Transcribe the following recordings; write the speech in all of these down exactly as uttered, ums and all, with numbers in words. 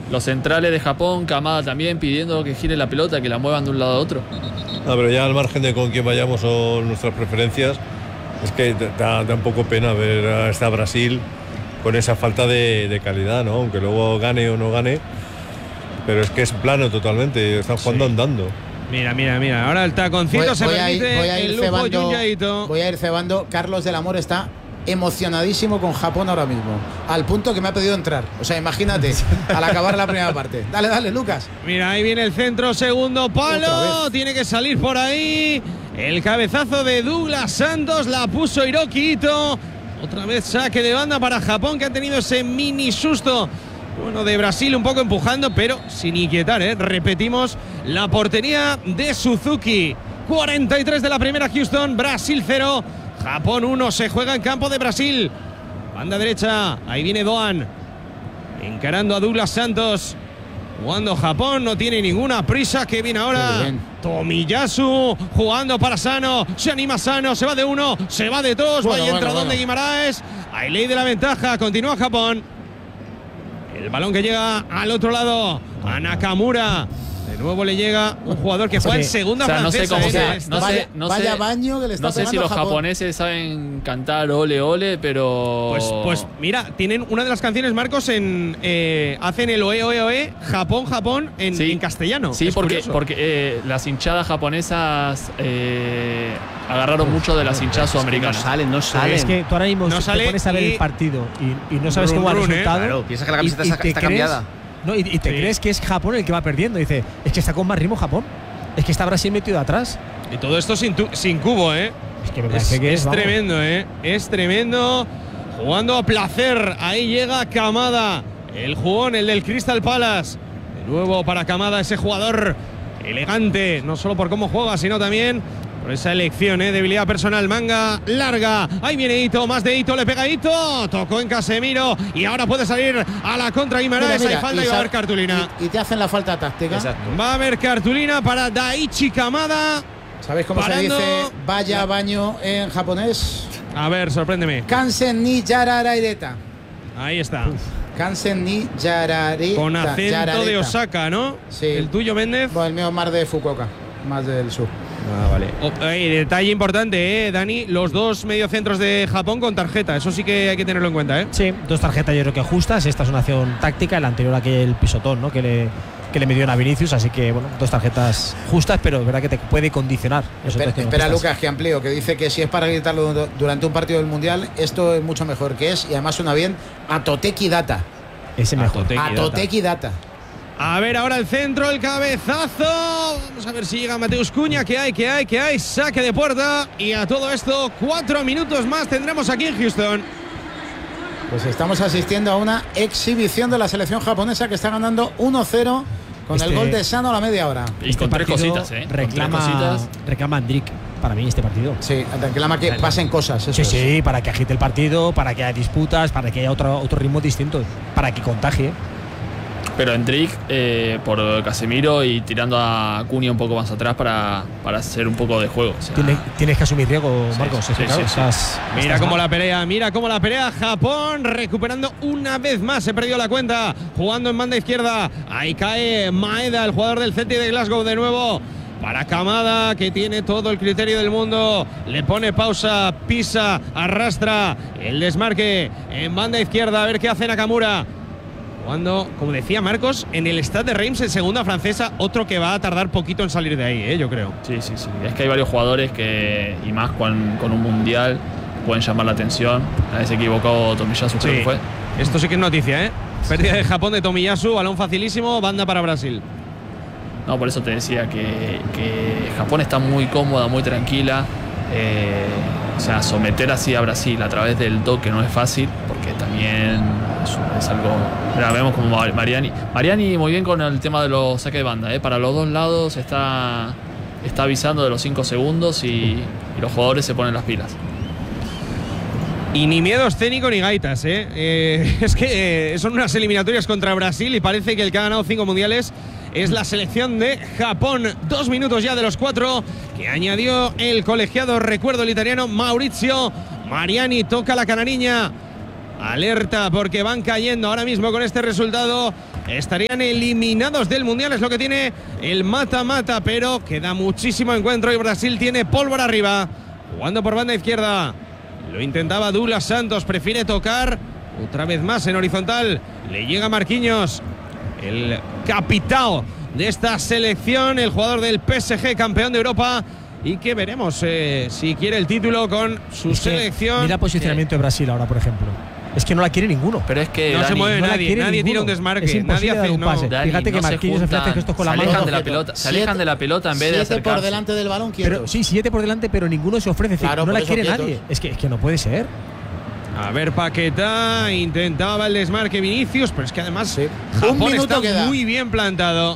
los centrales de Japón, Kamada también pidiendo que gire la pelota, que la muevan de un lado a otro. No, pero ya al margen de con quién vayamos o nuestras preferencias, es que da, da un poco pena ver a esta Brasil con esa falta de, de calidad, ¿no? Aunque luego gane o no gane, pero es que es plano totalmente, están jugando sí. andando. Mira, mira, mira, ahora el taconcito voy, se voy permite a ir, voy a ir el lujo cebando, Junyaito. Voy a ir cebando. Carlos del Amor está emocionadísimo con Japón ahora mismo, al punto que me ha pedido entrar. O sea, imagínate, al acabar la primera parte. Dale, dale, Lucas. Mira, ahí viene el centro, segundo palo. Tiene que salir por ahí. El cabezazo de Douglas Santos, la puso Hiroki Ito. Otra vez saque de banda para Japón, que ha tenido ese mini susto. Bueno, de Brasil un poco empujando, pero sin inquietar, ¿eh? Repetimos, la portería de Suzuki. cuarenta y tres de la primera, Houston, Brasil cero. Japón uno, se juega en campo de Brasil. Banda derecha, ahí viene Doan. Encarando a Douglas Santos. Jugando Japón, no tiene ninguna prisa. Que viene ahora Tomiyasu, jugando para Sano. Se anima Sano, se va de uno, se va de dos. Bueno, vaya bueno, entradón bueno. de Guimaraes. Hay ley de la ventaja, continúa Japón. El balón que llega al otro lado, a Nakamura. De nuevo le llega un jugador que juega en segunda o sea, no sé francesa. cómo ¿eh? se, no vaya, sé, no vaya sé, baño que le está no sé si pegando los Japón. japoneses saben cantar ole ole, pero Pues, pues mira, tienen una de las canciones, Marcos, en eh, hacen el oe oe oe Japón Japón en, sí, en castellano. Sí, es porque, curioso. porque eh, las hinchadas japonesas eh, agarraron mucho de las hinchadas sudamericanas. No salen, no salen. Es que tú ahora mismo No te sale pones a ver y- el partido y, y no sabes Run, cómo va el run, ¿eh? resultado. Claro, piensa que la camiseta y- y está, te está crees- cambiada. No, y, y te Sí. crees que es Japón el que va perdiendo. Dice, es que está con más ritmo Japón. Es que está Brasil metido atrás. Y todo esto sin, tu- sin cubo, ¿eh? Es que me Es, parece que es, es vamos. tremendo, ¿eh? Es tremendo. Jugando a placer. Ahí llega Kamada. El jugón, el del Crystal Palace. De nuevo para Kamada, ese jugador elegante. No solo por cómo juega, sino también por esa elección, ¿eh? Debilidad personal. Manga larga. Ahí viene Ito. Más de Ito. Le pega Ito. Tocó en Casemiro. Y ahora puede salir a la contra Guimaraes. Hay falta y, va a haber cartulina. Y, y te hacen la falta táctica. Exacto. Va a haber cartulina para Daichi Kamada. ¿Sabéis cómo Parando. se dice vaya baño en japonés? A ver, sorpréndeme. Kansen ni yararaireta. Ahí está. Kansen ni yarareta. Con acento yarareta. de Osaka, ¿no? Sí. El tuyo, Méndez. Bueno, el mío es más de Fukuoka, más del sur. Ah, vale. Oh, eh, detalle importante, eh, Dani. Los dos mediocentros de Japón con tarjeta. Eso sí que hay que tenerlo en cuenta, ¿eh? Sí, dos tarjetas yo creo que justas. Esta es una acción táctica, el anterior aquel pisotón, ¿no? Que le, que le midieron a Vinicius, así que bueno, dos tarjetas justas, pero es verdad que te puede condicionar. Espera, espera Lucas, que amplío, que dice que si es para gritarlo durante un partido del Mundial, esto es mucho mejor que es, y además suena bien, Atoteki Data. Ese mejor. Atoteki Data. Atoteki Data. A ver, ahora el centro, el cabezazo. Vamos a ver si llega Mateus Cuña. Que hay, que hay, que hay. Saque de puerta. Y a todo esto, cuatro minutos más tendremos aquí en Houston. Pues estamos asistiendo a una exhibición de la selección japonesa que está ganando uno cero con Este- el gol de Sano a la media hora. Y con tres partido cositas, ¿eh? Con Reclama, tres cositas. reclama Andrick para mí este partido. Sí, reclama que pasen cosas. Eso Sí, es. sí, para que agite el partido, para que haya disputas, para que haya otro, otro ritmo distinto, para que contagie. Pero Endrick eh, por Casemiro y tirando a Cunha un poco más atrás para, para hacer un poco de juego. O sea, Tiene- tienes que asumir riesgo, Marcos. sí, es que, sí, claro, sí, sí. estás- Mira estás cómo mal. la pelea, mira cómo la pelea. Japón recuperando una vez más. Se perdió la cuenta. Jugando en banda izquierda. Ahí cae Maeda, el jugador del Celtic de Glasgow de nuevo. Para Kamada, que tiene todo el criterio del mundo. Le pone pausa, pisa, arrastra. El desmarque en banda izquierda. A ver qué hace Nakamura. Jugando, como decía Marcos, en el Stade de Reims en segunda francesa. Otro que va a tardar poquito en salir de ahí, ¿eh? Yo creo. Sí, sí, sí. Es que hay varios jugadores que, y más con, con un mundial, pueden llamar la atención. A veces se equivocó Tomiyasu, creo que fue. Esto sí que es noticia, ¿eh? Pérdida de Japón de Tomiyasu, balón facilísimo, banda para Brasil. No, por eso te decía que, que Japón está muy cómoda, muy tranquila. Eh, o sea, someter así a Brasil a través del toque no es fácil, porque también es, es algo. Mira, vemos como Mariani. Mariani muy bien con el tema de los saques de banda, ¿eh? Para los dos lados está, está avisando de los cinco segundos y, y los jugadores se ponen las pilas. Y ni miedo escénico ni gaitas, ¿eh? eh es que eh, son unas eliminatorias contra Brasil y parece que el que ha ganado cinco mundiales es la selección de Japón. Dos minutos ya de los cuatro que añadió el colegiado, recuerdo, el italiano Maurizio Mariani. Toca la canariña. Alerta porque van cayendo ahora mismo con este resultado estarían eliminados del Mundial. Es lo que tiene el mata-mata, pero queda muchísimo encuentro y Brasil tiene pólvora arriba. Jugando por banda izquierda. Lo intentaba Douglas Santos, prefiere tocar otra vez más en horizontal. Le llega Marquinhos, el capitán de esta selección, el jugador del P S G, campeón de Europa, y que veremos eh, si quiere el título con su es que selección. Mira el posicionamiento de Brasil ahora, por ejemplo. Es que no la quiere ninguno. Pero es que no Dani, se mueve no la nadie, quiere nadie ninguno. tira un desmarque, Es imposible nadie hace dar un no. pase. Dani, Fíjate que no se Marquinhos juntan, hace gestos con la se mano. alejan de la pelota, se alejan de la pelota en vez de Siete por acercarse. delante del balón, quietos. Pero sí, siete por delante, pero ninguno se ofrece. Es decir, Claro, no por la eso quiere quietos. nadie. Es que, es que no puede ser. A ver, Paquetá intentaba el desmarque Vinicius, pero es que además Sí. Japón Un minuto está queda. muy bien plantado.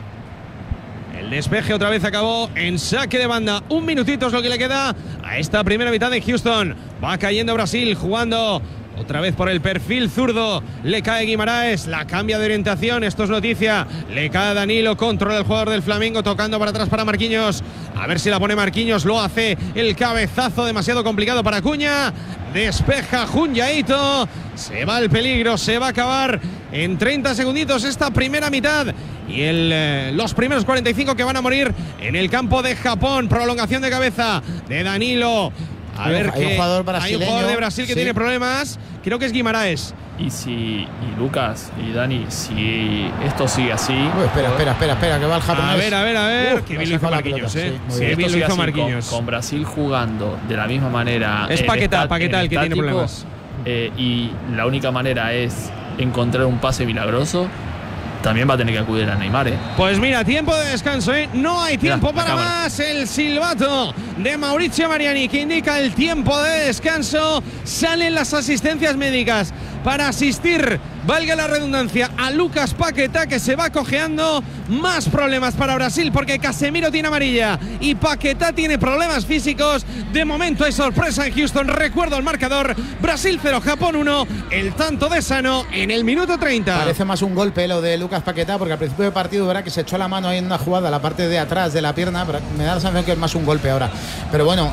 El despeje otra vez acabó en saque de banda. Un minutito es lo que le queda a esta primera mitad de Houston. Va cayendo Brasil, jugando otra vez por el perfil zurdo. Le cae Guimaraes, la cambia de orientación. Esto es noticia. Le cae Danilo, controla el jugador del Flamengo, tocando para atrás para Marquinhos. A ver si la pone Marquinhos, lo hace. El cabezazo demasiado complicado para Acuña. Despeja Junyaito. Se va el peligro, se va a acabar en treinta segunditos esta primera mitad. Y el, eh, los primeros cuarenta y cinco que van a morir en el campo de Japón. Prolongación de cabeza de Danilo. A Hay un- ver hay un que jugador hay un brasileño, jugador de Brasil que sí. tiene problemas. Creo que es Guimaraes. Y si y Lucas y Dani, si esto sigue así, Uy, espera, espera, espera, espera, que va el japonés. A ver, a ver, a ver. Uf, Qué le bien lo hizo sacó la Marquinhos, pelota, eh. sí, muy Sí, bien. esto bien lo sigue hizo así, Marquinhos. Con, con Brasil jugando de la misma manera. Es en Paquetá, estat- Paquetá en el que tiene estático, problemas. eh, y la única manera es encontrar un pase milagroso. También va a tener que acudir a Neymar, ¿eh? Pues mira, tiempo de descanso, ¿eh? No hay tiempo Mira, la para cámara. más. El silbato de Mauricio Mariani que indica el tiempo de descanso. Salen las asistencias médicas para asistir, valga la redundancia, a Lucas Paquetá, que se va cojeando. Más problemas para Brasil porque Casemiro tiene amarilla y Paquetá tiene problemas físicos. De momento hay sorpresa en Houston. Recuerdo el marcador: Brasil cero, Japón uno. El tanto de Sano en el minuto treinta. Parece más un golpe lo de Lucas Paquetá, porque al principio del partido verá que se echó la mano ahí en una jugada, la parte de atrás de la pierna, pero me da la sensación que es más un golpe ahora. Pero bueno,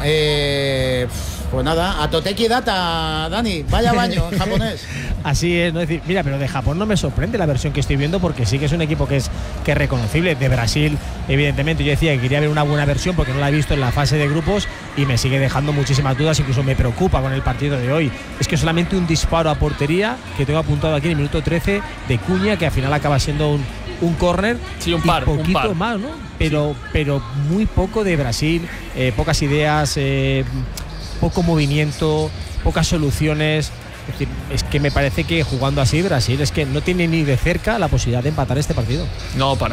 eh, pues nada, a Toteki Data, Dani, vaya baño en japonés. Así es, no es decir, mira, pero de Japón no me sorprende la versión que estoy viendo, porque sí que es un equipo que es, que es reconocible. De Brasil, evidentemente, yo decía que quería ver una buena versión porque no la he visto en la fase de grupos y me sigue dejando muchísimas dudas, incluso me preocupa con el partido de hoy. Es que solamente un disparo a portería que tengo apuntado aquí en el minuto trece de Cuña, que al final acaba siendo un, un córner. Sí, un par, y poquito un par. más, ¿no? Pero, pero muy poco de Brasil, eh, pocas ideas, eh, poco movimiento, pocas soluciones. Es decir, es que me parece que jugando así Brasil es que no tiene ni de cerca la posibilidad de empatar este partido. No, para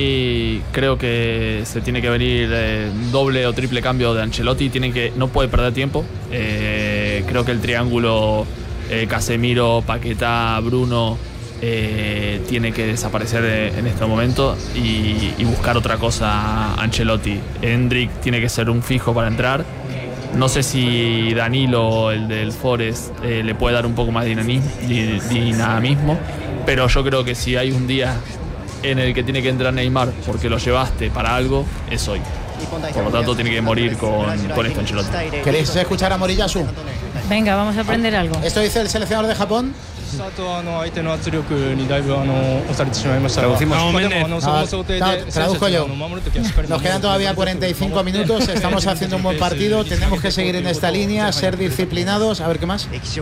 mí creo que se tiene que venir eh, doble o triple cambio de Ancelotti. Tiene que, no puede perder tiempo. Eh, creo que el triángulo eh, Casemiro, Paquetá, Bruno eh, tiene que desaparecer eh, en este momento y, y buscar otra cosa Ancelotti. Hendrik tiene que ser un fijo para entrar. No sé si Danilo, el del Forest, eh, le puede dar un poco más de dinamismo, dinamismo, pero yo creo que si hay un día en el que tiene que entrar Neymar porque lo llevaste para algo, es hoy. Por lo tanto, tiene que morir con, con esto Ancelotti. ¿Queréis escuchar a Moriyasu? Venga, vamos a aprender algo. Esto dice el seleccionador de Japón. Traducimos. Ah, ta- traduzco yo. Nos quedan todavía cuarenta y cinco minutos. Estamos haciendo un buen partido. Tenemos que seguir en esta línea, ser disciplinados. A ver qué más. Sí.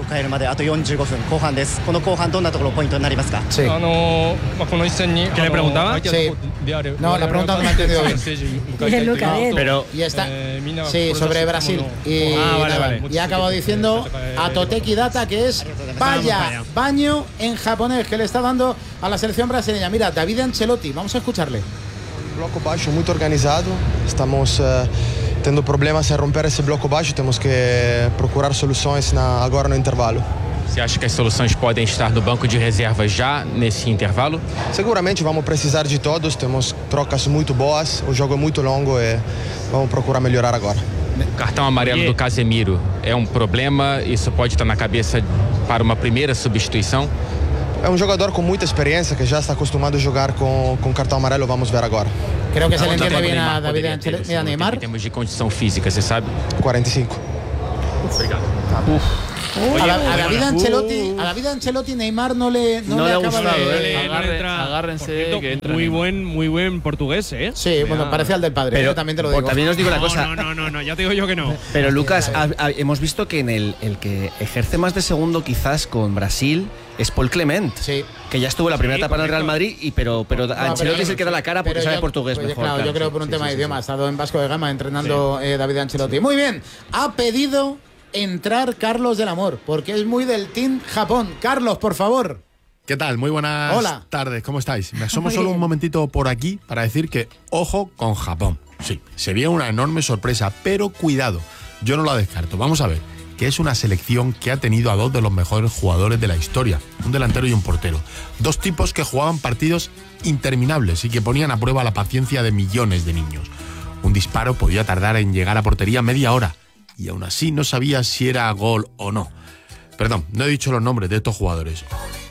¿Qué le preguntaba? Sí. No, la pregunta no me ha entendido bien. Bien, Luca, bien. Pero Y está. Sí, sobre Brasil. Y, Ah, vale, nada, vale. y ha acabado diciendo a Toteki Data que es vaya baño en japonés que le está dando a la selección brasileña. Mira, David Ancelotti, vamos a escucharle. Bloco baixo muito organizado, estamos uh, tendo problemas em romper esse bloco baixo, temos que procurar soluções na, agora no intervalo. Você acha que as soluções podem estar no banco de reservas já nesse intervalo? Seguramente vamos precisar de todos, temos trocas muito boas, o jogo é muito longo e vamos procurar melhorar agora. O cartão amarelo do Casemiro é um problema? Isso pode estar na cabeça para uma primeira substituição? É um jogador com muita experiência que já está acostumado a jogar com, com cartão amarelo, vamos ver agora. Creo que se le Quanto entiende tempo bien a Neymar David poderia ter Ancelotti. no Mira, segundo tempo Neymar. em termos de condição física, você sabe? quarenta e cinco. Obrigado. Uh, a, la, a David Ancelotti, a David Ancelotti Neymar no le no, no le le ha acaba gustado, de, eh. Agarre, agárrense cierto, que entra muy Neymar. buen muy buen portugués, ¿eh? Sí, Mira. bueno, parece al del padre, Pero yo también te lo digo. también os digo una No, cosa. No, no, no, no, ya te digo yo que no. Pero Lucas, ha- ha- hemos visto que en el, el que ejerce más de segundo quizás con Brasil es Paul Clement, Sí. que ya estuvo en la primera Sí, etapa en el Real correcto. Madrid, y pero, pero No, Ancelotti pero- es el que da la cara porque pero sabe yo- portugués pues, mejor. Claro, claro, yo creo sí, por un sí, tema sí, de sí. idioma. Ha estado en Vasco de Gama entrenando eh, David Ancelotti. Muy bien, ha pedido entrar Carlos del Amor, porque es muy del Team Japón. Carlos, por favor. ¿Qué tal? Muy buenas Hola. tardes, ¿cómo estáis? Me asomo Muy solo bien. un momentito por aquí para decir que ojo con Japón. Sí, sería una enorme sorpresa, pero cuidado, yo no la descarto. Vamos a ver, que es una selección que ha tenido a dos de los mejores jugadores de la historia, un delantero y un portero. Dos tipos que jugaban partidos interminables y que ponían a prueba la paciencia de millones de niños. Un disparo podía tardar en llegar a portería media hora y aún así no sabía si era gol o no. Perdón, no he dicho los nombres de estos jugadores.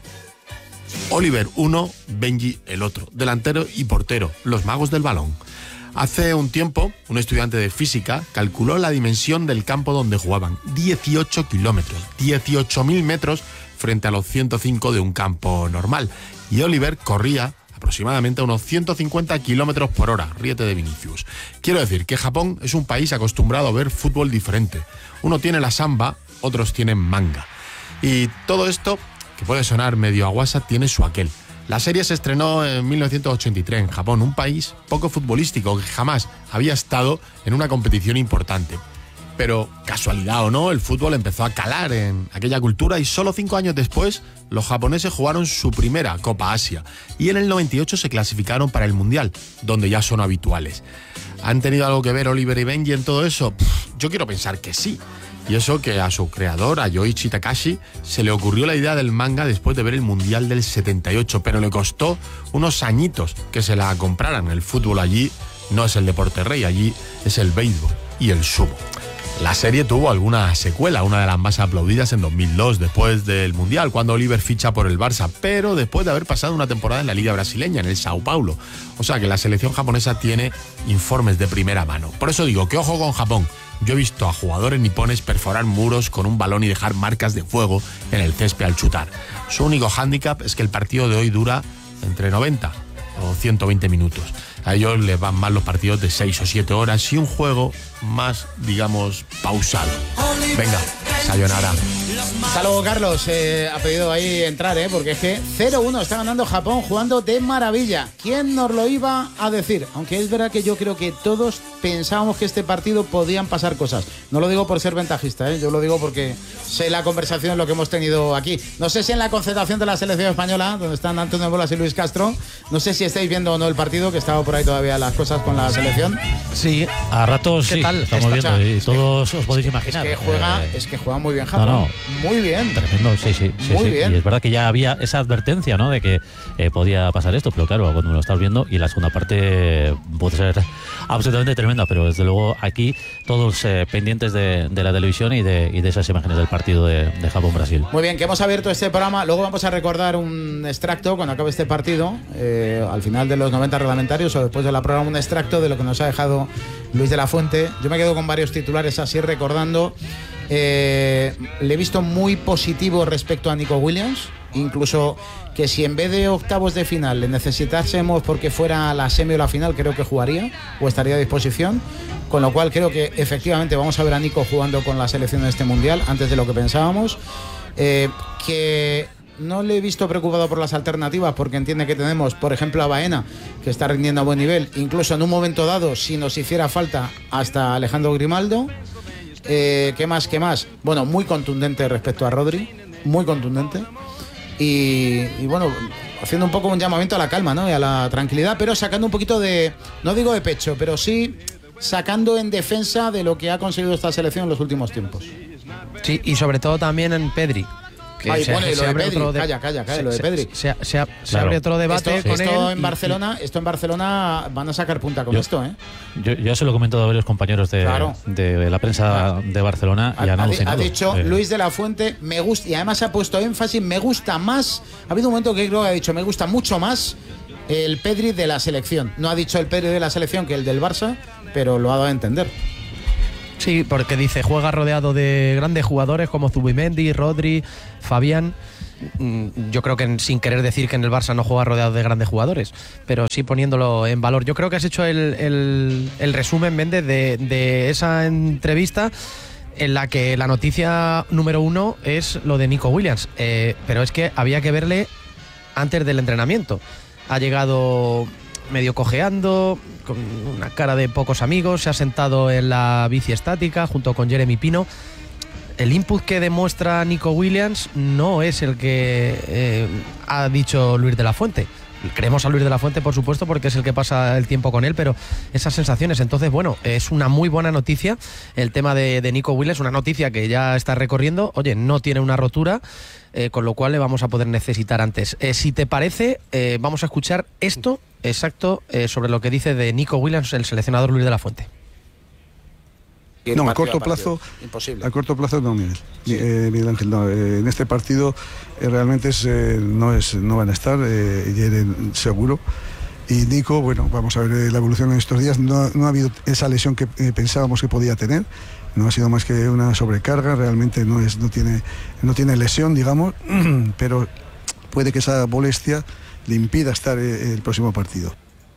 Oliver uno, Benji el otro, delantero y portero, los magos del balón. Hace un tiempo, un estudiante de física calculó la dimensión del campo donde jugaban, dieciocho kilómetros, dieciocho mil metros frente a los ciento cinco de un campo normal. Y Oliver corría aproximadamente a unos ciento cincuenta kilómetros por hora, ríete de Vinicius. Quiero decir que Japón es un país acostumbrado a ver fútbol diferente. Uno tiene la samba, otros tienen manga. Y todo esto, que puede sonar medio a WhatsApp, tiene su aquel. La serie se estrenó en mil novecientos ochenta y tres en Japón, un país poco futbolístico que jamás había estado en una competición importante. Pero, casualidad o no, el fútbol empezó a calar en aquella cultura y solo cinco años después los japoneses jugaron su primera Copa Asia y en el noventa y ocho se clasificaron para el Mundial, donde ya son habituales. ¿Han tenido algo que ver Oliver y Benji en todo eso? Pff, yo quiero pensar que sí. Y eso que a su creador, a Yoichi Takashi, se le ocurrió la idea del manga después de ver el Mundial del setenta y ocho, pero le costó unos añitos que se la compraran. El fútbol allí no es el deporte rey, allí es el béisbol y el sumo. La serie tuvo alguna secuela, una de las más aplaudidas en dos mil dos, después del Mundial, cuando Oliver ficha por el Barça, pero después de haber pasado una temporada en la Liga Brasileña, en el Sao Paulo. O sea que la selección japonesa tiene informes de primera mano. Por eso digo que ojo con Japón. Yo he visto a jugadores nipones perforar muros con un balón y dejar marcas de fuego en el césped al chutar. Su único hándicap es que el partido de hoy dura entre noventa o ciento veinte minutos. A ellos les van mal los partidos de seis o siete horas y un juego más, digamos, pausado. Venga, sayonara. Hasta luego, Carlos. Eh, ha pedido ahí entrar, ¿eh? Porque es que cero uno está ganando Japón jugando de maravilla. ¿Quién nos lo iba a decir? Aunque es verdad que yo creo que todos pensábamos que este partido podían pasar cosas. No lo digo por ser ventajista, ¿eh? Yo lo digo porque sé la conversación, lo que hemos tenido aquí. No sé si en la concentración de la selección española, donde están Antonio Bolas y Luis Castro, no sé si estáis viendo o no el partido, que estaba por ahí todavía las cosas con la selección. Sí, a ratos ¿Qué sí, tal? estamos Esta- viendo y es que- todos os podéis imaginar. Es que juega, Eh, es que juega muy bien Japón. no, no. Muy bien. Tremendo, sí, sí, sí, Muy sí. bien. Y es verdad que ya había esa advertencia, ¿no? De que eh, podía pasar esto, pero claro, cuando lo estás viendo y la segunda parte puede ser absolutamente tremenda, pero desde luego aquí todos eh, pendientes de, de la televisión y de, y de esas imágenes del partido de, de Japón-Brasil. Muy bien, que hemos abierto este programa. Luego vamos a recordar un extracto cuando acabe este partido, eh, al final de los noventa reglamentarios o después de la programa, un extracto de lo que nos ha dejado Luis de la Fuente. Yo me quedo con varios titulares así recordando. Eh, le he visto muy positivo respecto a Nico Williams, incluso que si en vez de octavos de final le necesitásemos porque fuera la semi o la final, creo que jugaría o estaría a disposición, con lo cual creo que efectivamente vamos a ver a Nico jugando con la selección de este mundial antes de lo que pensábamos. Eh, que no le he visto preocupado por las alternativas porque entiende que tenemos, por ejemplo, a Baena, que está rindiendo a buen nivel, incluso en un momento dado, si nos hiciera falta, hasta Alejandro Grimaldo. Eh, ¿Qué más? ¿Qué más? Bueno, muy contundente respecto a Rodri, muy contundente. Y, y bueno, haciendo un poco un llamamiento a la calma, ¿no? Y a la tranquilidad, pero sacando un poquito de, no digo de pecho, pero sí sacando en defensa de lo que ha conseguido esta selección en los últimos tiempos. Sí, y sobre todo también en Pedri. Que Ay, se- bueno, y se lo de abre Pedri, otro de- calla, calla, calla, se- lo de se- Pedri. Se, se- se Claro. abre otro debate Esto, con esto él. en y- Barcelona, esto en Barcelona van a sacar punta con Yo- esto, ¿eh? Yo, yo se lo he comentado a varios compañeros de, Claro. de la prensa de Barcelona y Ha, han ha- alucinado. ha dicho Eh, Luis de la Fuente, me gusta, y además ha puesto énfasis, me gusta más. Ha habido un momento que creo que ha dicho, me gusta mucho más el Pedri de la selección. No ha dicho el Pedri de la selección que el del Barça, pero lo ha dado a entender. Sí, porque dice, juega rodeado de grandes jugadores como Zubimendi, Rodri, Fabián. Yo creo que sin querer decir que en el Barça no juega rodeado de grandes jugadores, pero sí poniéndolo en valor. Yo creo que has hecho el, el, el resumen, Méndez, de, de esa entrevista en la que la noticia número uno es lo de Nico Williams. Eh, pero es que había que verle antes del entrenamiento. Ha llegado medio cojeando, con una cara de pocos amigos, se ha sentado en la bici estática junto con Jeremy Pino. El input que demuestra Nico Williams no es el que eh, ha dicho Luis de la Fuente. Creemos a Luis de la Fuente, por supuesto, porque es el que pasa el tiempo con él, pero esas sensaciones. Entonces, bueno, es una muy buena noticia el tema de, de Nico Williams, una noticia que ya está recorriendo. Oye, no tiene una rotura, eh, con lo cual le vamos a poder necesitar antes. Eh, si te parece, eh, vamos a escuchar esto exacto eh, sobre lo que dice de Nico Williams el seleccionador Luis de la Fuente. No, a corto plazo, imposible. A corto plazo no, Miguel, sí. eh, Miguel Ángel, no. Eh, en este partido eh, realmente es, eh, no es, no van a estar, eh, Yeren seguro. Y Nico, bueno, vamos a ver eh, la evolución en estos días. No, no ha habido esa lesión que eh, pensábamos que podía tener. No ha sido más que una sobrecarga. Realmente no es, no tiene, no tiene lesión, digamos, pero puede que esa molestia le impida estar eh, el próximo partido.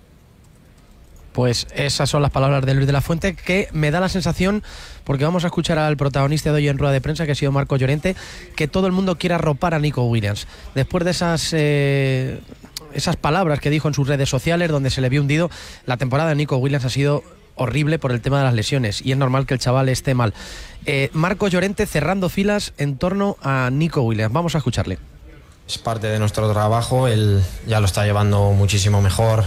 Pues esas son las palabras de Luis de la Fuente, que me da la sensación, porque vamos a escuchar al protagonista de hoy en rueda de prensa, que ha sido Marcos Llorente, que todo el mundo quiere arropar a Nico Williams. Después de esas, eh, esas palabras que dijo en sus redes sociales, donde se le vio hundido, la temporada de Nico Williams ha sido horrible por el tema de las lesiones, y es normal que el chaval esté mal. Eh, Marcos Llorente cerrando filas en torno a Nico Williams. Vamos a escucharle. Es parte de nuestro trabajo, él ya lo está llevando muchísimo mejor,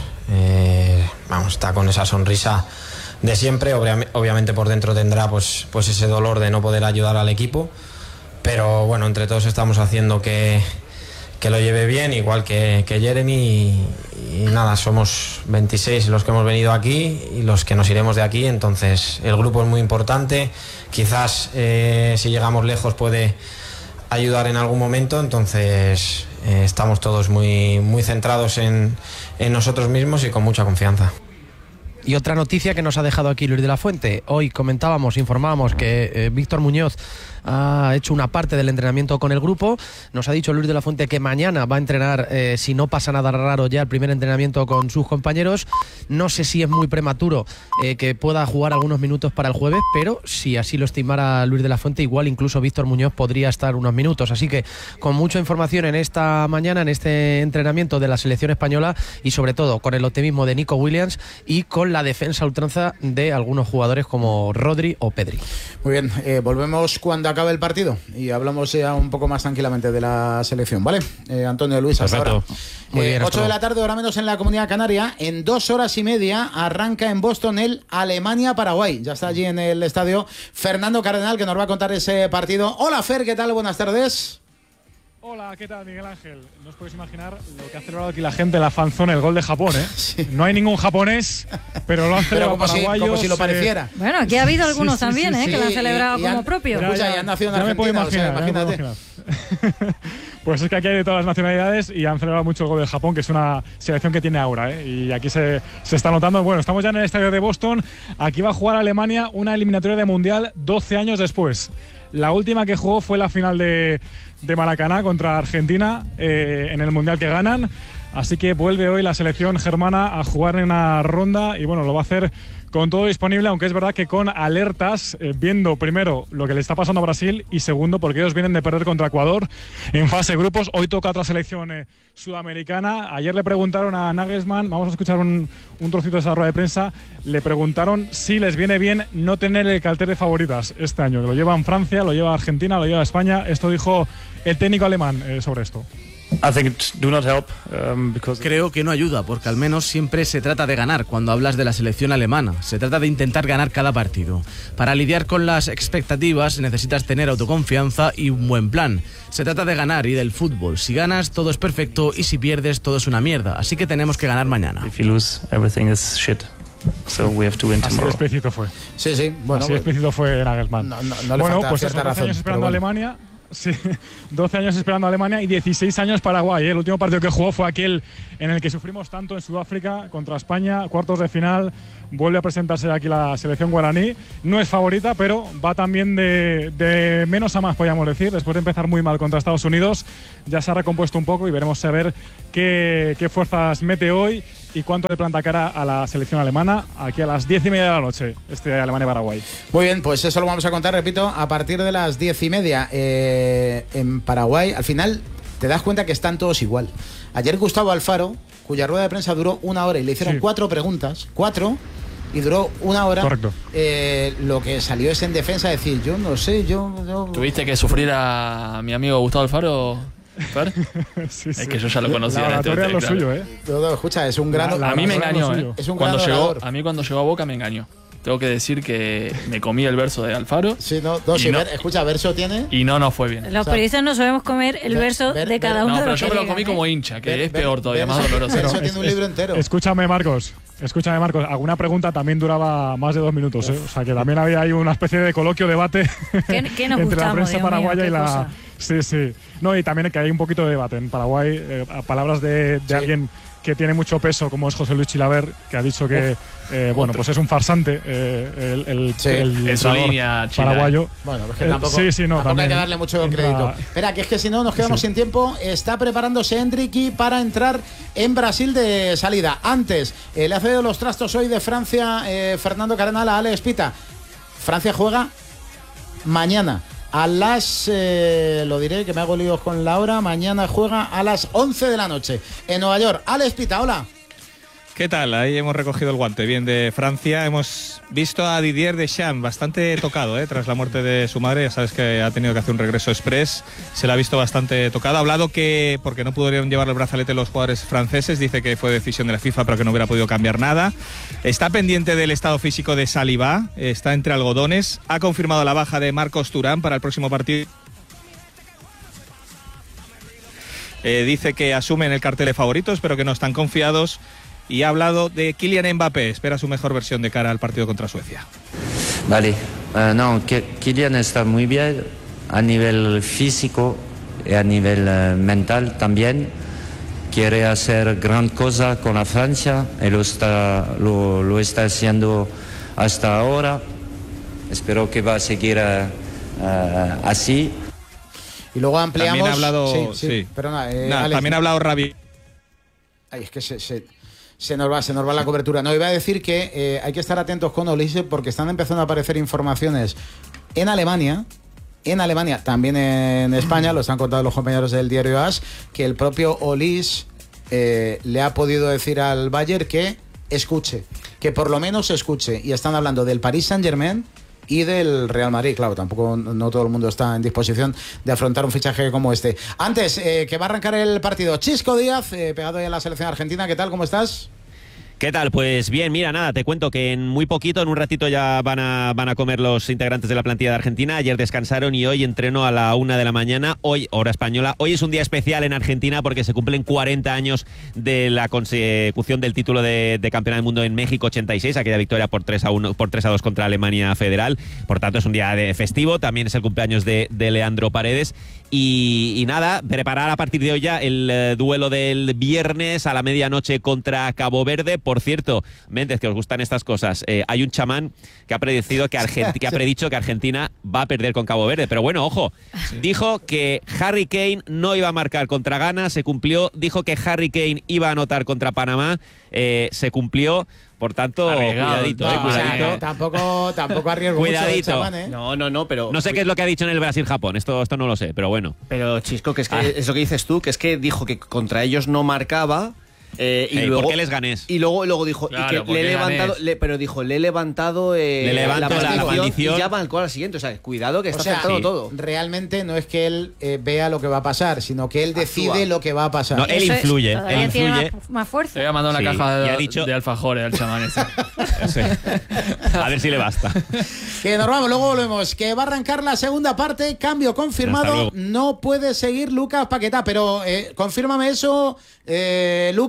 eh, vamos, está con esa sonrisa de siempre, Obvia- obviamente por dentro tendrá pues, pues ese dolor de no poder ayudar al equipo, pero bueno, entre todos estamos haciendo que, que lo lleve bien, igual que, que Jeremy, y, y nada, somos veintiséis los que hemos venido aquí y los que nos iremos de aquí, entonces el grupo es muy importante, quizás eh, si llegamos lejos puede ayudar en algún momento, entonces eh, estamos todos muy, muy centrados en, en nosotros mismos y con mucha confianza. Y otra noticia que nos ha dejado aquí Luis de la Fuente. Hoy comentábamos, informábamos que eh, Víctor Muñoz ha hecho una parte del entrenamiento con el grupo. Nos ha dicho Luis de la Fuente que mañana va a entrenar, eh, si no pasa nada raro, ya el primer entrenamiento con sus compañeros. No sé si es muy prematuro eh, que pueda jugar algunos minutos para el jueves, pero si así lo estimara Luis de la Fuente, igual incluso Víctor Muñoz podría estar unos minutos. Así que con mucha información en esta mañana, en este entrenamiento de la selección española, y sobre todo con el optimismo de Nico Williams y con la defensa a ultranza de algunos jugadores como Rodri o Pedri. Muy bien, eh, volvemos cuando acabe el partido y hablamos ya un poco más tranquilamente de la selección, ¿vale? Eh, Antonio, Luis, hasta ahora. Muy bien, eh, ocho de la tarde, hora menos en la Comunidad Canaria. En dos horas y media arranca en Boston el Alemania-Paraguay. Ya está allí en el estadio Fernando Cardenal, que nos va a contar ese partido. Hola, Fer, ¿qué tal? Buenas tardes. Hola, ¿qué tal, Miguel Ángel? No os podéis imaginar lo que ha celebrado aquí la gente en la fanzone, el gol de Japón, ¿eh? Sí. No hay ningún japonés, pero lo han celebrado como paraguayos. Si, como si lo pareciera. Eh... Bueno, aquí ha habido algunos sí, sí, también, sí, ¿eh? sí, que lo han celebrado y, y como han, propio. Escucha, ya, ya, ya han nacido en ya Argentina, me puedo imaginar, o sea, imagínate. Imaginar. Pues es que aquí hay de todas las nacionalidades y han celebrado mucho el gol de Japón, que es una selección que tiene aura, ¿eh? Y aquí se, se está notando. Bueno, estamos ya en el estadio de Boston. Aquí va a jugar Alemania una eliminatoria de Mundial doce años después. La última que jugó fue la final de, de Maracaná contra Argentina eh, en el Mundial que ganan. Así que vuelve hoy la selección germana a jugar en una ronda y bueno, lo va a hacer con todo disponible, aunque es verdad que con alertas, eh, viendo primero lo que le está pasando a Brasil y segundo porque ellos vienen de perder contra Ecuador en fase de grupos. Hoy toca otra selección eh, sudamericana. Ayer le preguntaron a Nagelsmann, vamos a escuchar un, un trocito de esa rueda de prensa, le preguntaron si les viene bien no tener el cartel de favoritas este año, que lo lleva en Francia, lo lleva Argentina, lo lleva España. Esto dijo el técnico alemán eh, sobre esto. Creo que no ayuda, porque al menos siempre se trata de ganar cuando hablas de la selección alemana. Se trata de intentar ganar cada partido. Para lidiar con las expectativas necesitas tener autoconfianza y un buen plan. Se trata de ganar y del fútbol. Si ganas, todo es perfecto, y si pierdes, todo es una mierda. Así que tenemos que ganar mañana. If you lose, everything is shit. So we have to win tomorrow. Así explícito fue. Sí, sí. Bueno, Así explícito fue Nagelsmann. No, no, no le bueno, falta pues cierta esos razón, años esperando bueno. a Alemania. Sí, doce años esperando a Alemania y dieciséis años Paraguay. ¿eh? El último partido que jugó fue aquel en el que sufrimos tanto en Sudáfrica contra España, cuartos de final. Vuelve a presentarse aquí la selección guaraní. No es favorita, pero va también de, de menos a más, podríamos decir. Después de empezar muy mal contra Estados Unidos, ya se ha recompuesto un poco y veremos a ver qué, qué fuerzas mete hoy y cuánto le planta cara a la selección alemana aquí a las diez y media de la noche, este Alemania-Paraguay. Muy bien, pues eso lo vamos a contar, repito, a partir de las diez y media eh, en Paraguay. Al final te das cuenta que están todos igual. Ayer Gustavo Alfaro, cuya rueda de prensa duró una hora y le hicieron sí. cuatro preguntas, cuatro, y duró una hora. Correcto. Eh, lo que salió es en defensa decir, yo no sé, yo... yo... ¿Tuviste que sufrir a mi amigo Gustavo Alfaro? sí, sí. Es que yo ya lo conocía. La oratoria es lo claro. suyo, ¿eh? Todo, escucha, es un gran... La, la a mí me engañó, ¿eh? Es un cuando gran llegó, a mí cuando llegó a Boca me engañó. Tengo que decir que me comí el verso de Alfaro. Sí, no, no, sí, no ver, escucha, verso tiene. Y no, no fue bien. Los periodistas no sabemos comer el verso ver, de cada ver, uno no, de los pero yo me lo comí llegan, como ¿eh? hincha, que ver, es ver, peor todavía, verso, más doloroso. Verso Pero tiene un libro entero. Escúchame, Marcos. Escúchame, Marcos. Alguna pregunta también duraba más de dos minutos, ¿eh? O sea, que también había ahí una especie de coloquio, debate ¿Qué, qué nos entre gustamos, la prensa Dios paraguaya mío, y la... cosa. Sí, sí. No, y también que hay un poquito de debate en Paraguay. Eh, a palabras de, de sí. alguien que tiene mucho peso, como es José Luis Chilaver, que ha dicho que, eh, bueno, pues es un farsante eh, el, el, sí. el, en su línea paraguayo. Bueno, pues que eh, tampoco, sí, sí, no, tampoco hay que darle mucho entra... crédito. Espera, que es que si no nos quedamos sí. sin tiempo. Está preparándose Enrique para entrar en Brasil de salida. Antes, eh, le ha cedido los trastos hoy de Francia eh, Fernando Cardenal a Ale Espita. Francia juega mañana. A las, eh, lo diré que me hago líos con la hora, mañana juega a las once de la noche en Nueva York. Alex Pita, hola. ¿Qué tal? Ahí hemos recogido el guante bien de Francia. Hemos visto a Didier Deschamps bastante tocado, ¿eh? Tras la muerte de su madre. Ya sabes que ha tenido que hacer un regreso express. Se la ha visto bastante tocado. Ha hablado que, porque no pudieron llevar el brazalete los jugadores franceses, dice que fue decisión de la FIFA, pero que no hubiera podido cambiar nada. Está pendiente del estado físico de Saliba. Está entre algodones. Ha confirmado la baja de Marcos Thuram para el próximo partido. Eh, dice que asumen el cartel de favoritos, pero que no están confiados. Y ha hablado de Kylian Mbappé, espera su mejor versión de cara al partido contra Suecia. Vale, uh, no, Kylian está muy bien a nivel físico y a nivel uh, mental también. Quiere hacer gran cosa con la Francia y lo está, lo, lo está haciendo hasta ahora. Espero que va a seguir uh, uh, así. Y luego ampliamos. También ha hablado, sí, sí, sí. Perdona, eh, Nah, Alex, también ha hablado Rabi. Ay, es que se, se, se nos va, se nos va la cobertura. No, iba a decir que eh, hay que estar atentos con Olise porque están empezando a aparecer informaciones en Alemania, en Alemania, también en España, lo están contando los compañeros del diario A S, que el propio Olise eh, le ha podido decir al Bayern que escuche, que por lo menos escuche. Y están hablando del Paris Saint-Germain y del Real Madrid. Claro, tampoco no todo el mundo está en disposición de afrontar un fichaje como este. Antes, eh, que va a arrancar el partido, Chisco Díaz, eh, pegado ahí a la selección argentina. ¿Qué tal? ¿Cómo estás? ¿Qué tal? Pues bien, mira, nada, te cuento que en muy poquito, en un ratito ya van a, van a comer los integrantes de la plantilla de Argentina. Ayer descansaron y hoy entreno a la una de la mañana, hoy, hora española. Hoy es un día especial en Argentina porque se cumplen cuarenta años de la consecución del título de, de campeona del mundo en México ochenta y seis, aquella victoria por tres a uno, por tres a dos contra Alemania Federal. Por tanto, es un día de festivo, también es el cumpleaños de, de Leandro Paredes. Y, y nada, preparar a partir de hoy ya el eh, duelo del viernes a la medianoche contra Cabo Verde. Por cierto, Méndez, que os gustan estas cosas, eh, hay un chamán que ha predecido que, Argent- que ha predicho que Argentina va a perder con Cabo Verde. Pero bueno, ojo, dijo que Harry Kane no iba a marcar contra Ghana, se cumplió. Dijo que Harry Kane iba a anotar contra Panamá, eh, se cumplió. Por tanto, arriesgado, cuidadito, no, eh, cuidadito. O sea, tampoco, tampoco arriesgo cuidadito. mucho el chamán, ¿eh? No, no, no, pero... No sé qué es lo que ha dicho en el Brasil-Japón, esto, esto no lo sé, pero bueno. Pero, Chisco, que es que Ah. es lo que dices tú, que es que dijo que contra ellos no marcaba... Eh, y Hey, luego, ¿por qué les ganés? Y luego, luego dijo, Claro, y que ¿por le he qué levantado, ganés? le, pero dijo, le he levantado eh, Le levanto la- la maldición. y ya marcó al siguiente. O sea, cuidado que O está sea, acertado sí. todo. Realmente no es que él eh, vea lo que va a pasar, sino que él decide Actúa. lo que va a pasar. No, él Eso es- influye, todavía él tiene influye. Más, más fuerza. Te voy a mandar una Sí, caja y de, ha dicho- de alfajores al chamán ese. Sí. A ver si le basta. Que nos vamos, luego volvemos. Que va a arrancar la segunda parte. Cambio Hasta confirmado. luego. No puede seguir Lucas Paquetá, pero eh, confírmame eso, eh, Lucas.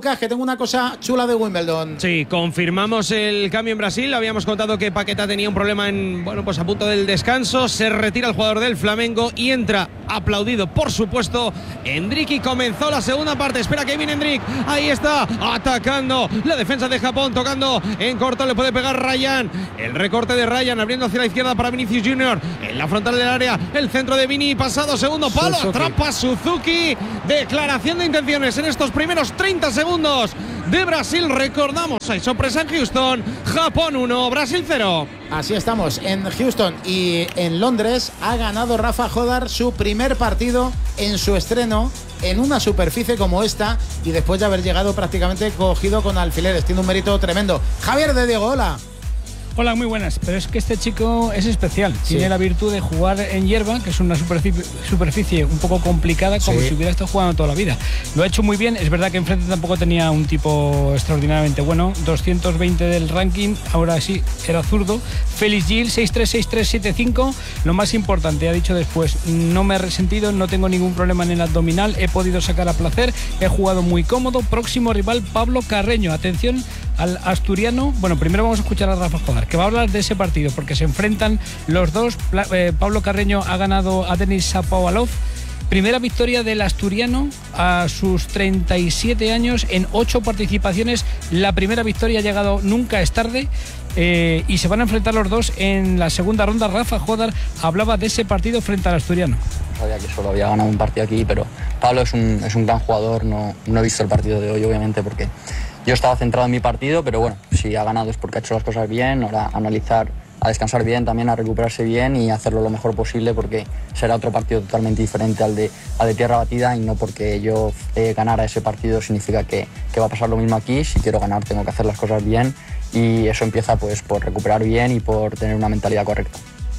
Lucas, que tengo una cosa chula de Wimbledon. Sí, confirmamos el cambio en Brasil. Habíamos contado que Paquetá tenía un problema en, bueno, pues a punto del descanso. Se retira el jugador del Flamengo y entra, aplaudido por supuesto, Endrick, y comenzó la segunda parte. Espera que viene Endrick. Ahí está, atacando la defensa de Japón, tocando en corto, le puede pegar Ryan. El recorte de Ryan, abriendo hacia la izquierda para Vinicius Junior. En la frontal del área, el centro de Vini, pasado segundo palo, Suzuki. atrapa Suzuki. Declaración de intenciones en estos primeros treinta segundos de Brasil. Recordamos, hay sorpresa en Houston. Japón uno, Brasil cero. Así estamos en Houston y en Londres. Ha ganado Rafa Jodar su primer partido en su estreno en una superficie como esta, y después de haber llegado prácticamente cogido con alfileres. Tiene un mérito tremendo. Javier de Diego, hola. Hola, muy buenas. Pero es que este chico es especial. Sí. Tiene la virtud de jugar en hierba, que es una superficie, superficie un poco complicada, como Sí. si hubiera estado jugando toda la vida. Lo ha hecho muy bien. Es verdad que enfrente tampoco tenía un tipo extraordinariamente bueno. doscientos veinte del ranking. Ahora sí, era zurdo. Félix Gil, seis tres, seis tres, siete cinco. Lo más importante, ha dicho después, no me he resentido, no tengo ningún problema en el abdominal, he podido sacar a placer, he jugado muy cómodo. Próximo rival, Pablo Carreño. Atención al asturiano. Bueno, primero vamos a escuchar a Rafa Jodar, que va a hablar de ese partido, porque se enfrentan los dos. eh, Pablo Carreño ha ganado a Denis Shapovalov. Primera victoria del asturiano a sus treinta y siete años en ocho participaciones. La primera victoria ha llegado, nunca es tarde. Eh, y se van a enfrentar los dos en la segunda ronda. Rafa Jodar hablaba de ese partido frente al asturiano. Sabía que solo había ganado un partido aquí, pero Pablo es un, es un gran jugador. No, no he visto el partido de hoy, obviamente, porque yo estaba centrado en mi partido, pero bueno, si ha ganado es porque ha hecho las cosas bien. Ahora analizar, a descansar bien, también a recuperarse bien y hacerlo lo mejor posible, porque será otro partido totalmente diferente al de, al de tierra batida, y no porque yo eh, ganara ese partido significa que, que va a pasar lo mismo aquí. Si quiero ganar tengo que hacer las cosas bien, y eso empieza pues por recuperar bien y por tener una mentalidad correcta.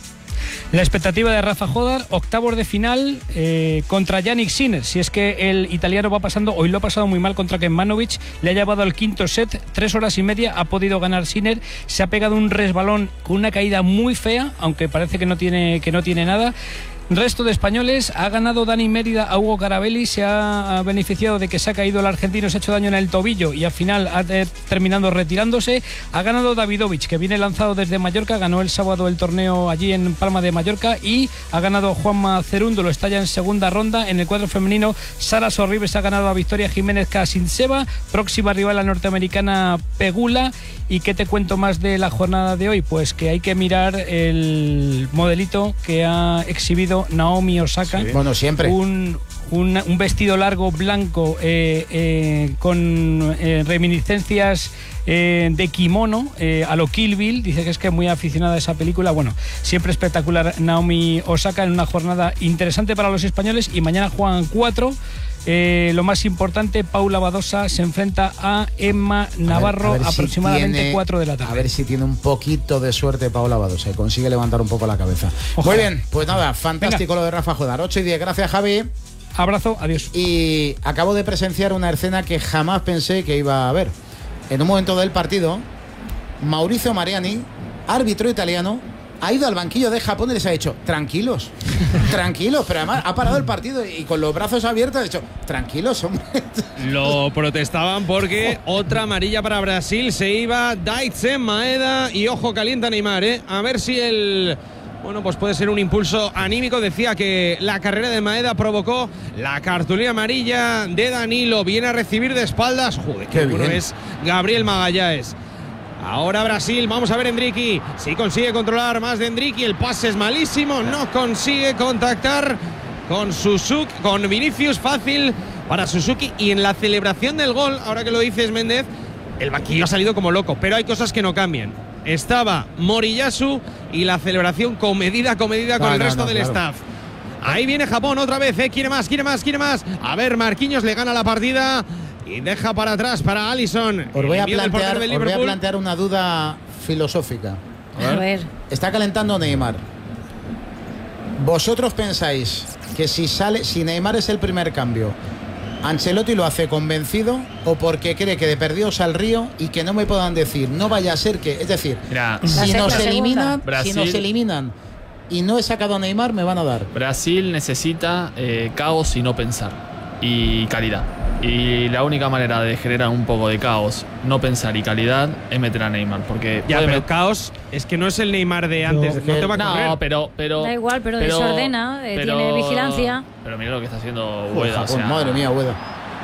La expectativa de Rafa Jodar, octavos de final eh, contra Yannick Sinner. Si es que el italiano va pasando, hoy lo ha pasado muy mal contra Kecmanovic, le ha llevado al quinto set, tres horas y media, ha podido ganar Sinner, se ha pegado un resbalón con una caída muy fea, aunque parece que no tiene, que no tiene nada. Resto de españoles, ha ganado Dani Mérida a Hugo Carabelli, se ha beneficiado de que se ha caído el argentino, se ha hecho daño en el tobillo y al final ha eh, terminado retirándose. Ha ganado Davidovich, que viene lanzado desde Mallorca, ganó el sábado el torneo allí en Palma de Mallorca, y ha ganado Juanma Cerúndolo, está ya en segunda ronda. En el cuadro femenino, Sara Sorribes ha ganado a Victoria Jiménez Kasinseva, próxima rival la norteamericana Pegula. ¿Y qué te cuento más de la jornada de hoy? Pues que hay que mirar el modelito que ha exhibido Naomi Osaka. Sí. Bueno, siempre. Un, un, un vestido largo blanco eh, eh, con eh, reminiscencias eh, de kimono eh, a lo Kill Bill. Dice que es que es muy aficionada a esa película. Bueno, siempre espectacular Naomi Osaka en una jornada interesante para los españoles, y mañana juegan cuatro. Eh, lo más importante, Paula Badosa se enfrenta a Emma Navarro, a ver, a ver aproximadamente si tiene, cuatro de la tarde. A ver si tiene un poquito de suerte Paula Badosa y consigue levantar un poco la cabeza. Ojalá. Muy bien, pues nada, fantástico. Venga. Lo de Rafa Jodar. ocho y diez, gracias Javi. Abrazo, adiós. Y acabo de presenciar una escena que jamás pensé que iba a ver. En un momento del partido, Maurizio Mariani, árbitro italiano, ha ido al banquillo de Japón y les ha dicho, tranquilos, tranquilos, pero además ha parado el partido y con los brazos abiertos ha dicho, tranquilos, hombre. Lo protestaban porque otra amarilla para Brasil, se iba Daizen Maeda, y ojo, calienta Neymar, ¿eh? A ver si el... Bueno, pues puede ser un impulso anímico. Decía que la carrera de Maeda provocó la cartulina amarilla de Danilo. Viene a recibir de espaldas. Joder, qué, qué bueno es Gabriel Magalhães. Ahora Brasil, vamos a ver Endrick, si consigue controlar más de Endrick, el pase es malísimo, no consigue contactar con Suzuki, con Vinicius, fácil para Suzuki. Y en la celebración del gol, ahora que lo dices Méndez, el banquillo ha salido como loco, pero hay cosas que no cambian. Estaba Moriyasu y la celebración comedida, comedida con ah, el no, resto no, del claro. staff. Ahí viene Japón otra vez, ¿eh? quiere más, quiere más, quiere más. A ver, Marquinhos le gana la partida y deja para atrás para Alisson. Os voy, a plantear, os voy a plantear una duda filosófica. A ver. A ver. Está calentando Neymar. ¿Vosotros pensáis que si sale, si Neymar es el primer cambio, Ancelotti lo hace convencido o porque cree que de perdidos al río y que no me puedan decir, no vaya a ser que, es decir, Mira, si nos eliminan, Brasil, si nos eliminan y no he sacado a Neymar, me van a dar. Brasil necesita eh, caos y no pensar, y calidad. Y la única manera de generar un poco de caos, no pensar y calidad, es meter a Neymar. Porque ya, pero met... caos es que no es el Neymar de antes. No, no te va a correr. No, pero, pero. Da igual, pero, pero desordena, eh, pero, tiene vigilancia. Pero mira lo que está haciendo Uy, Ueda. O sea, madre mía, Ueda.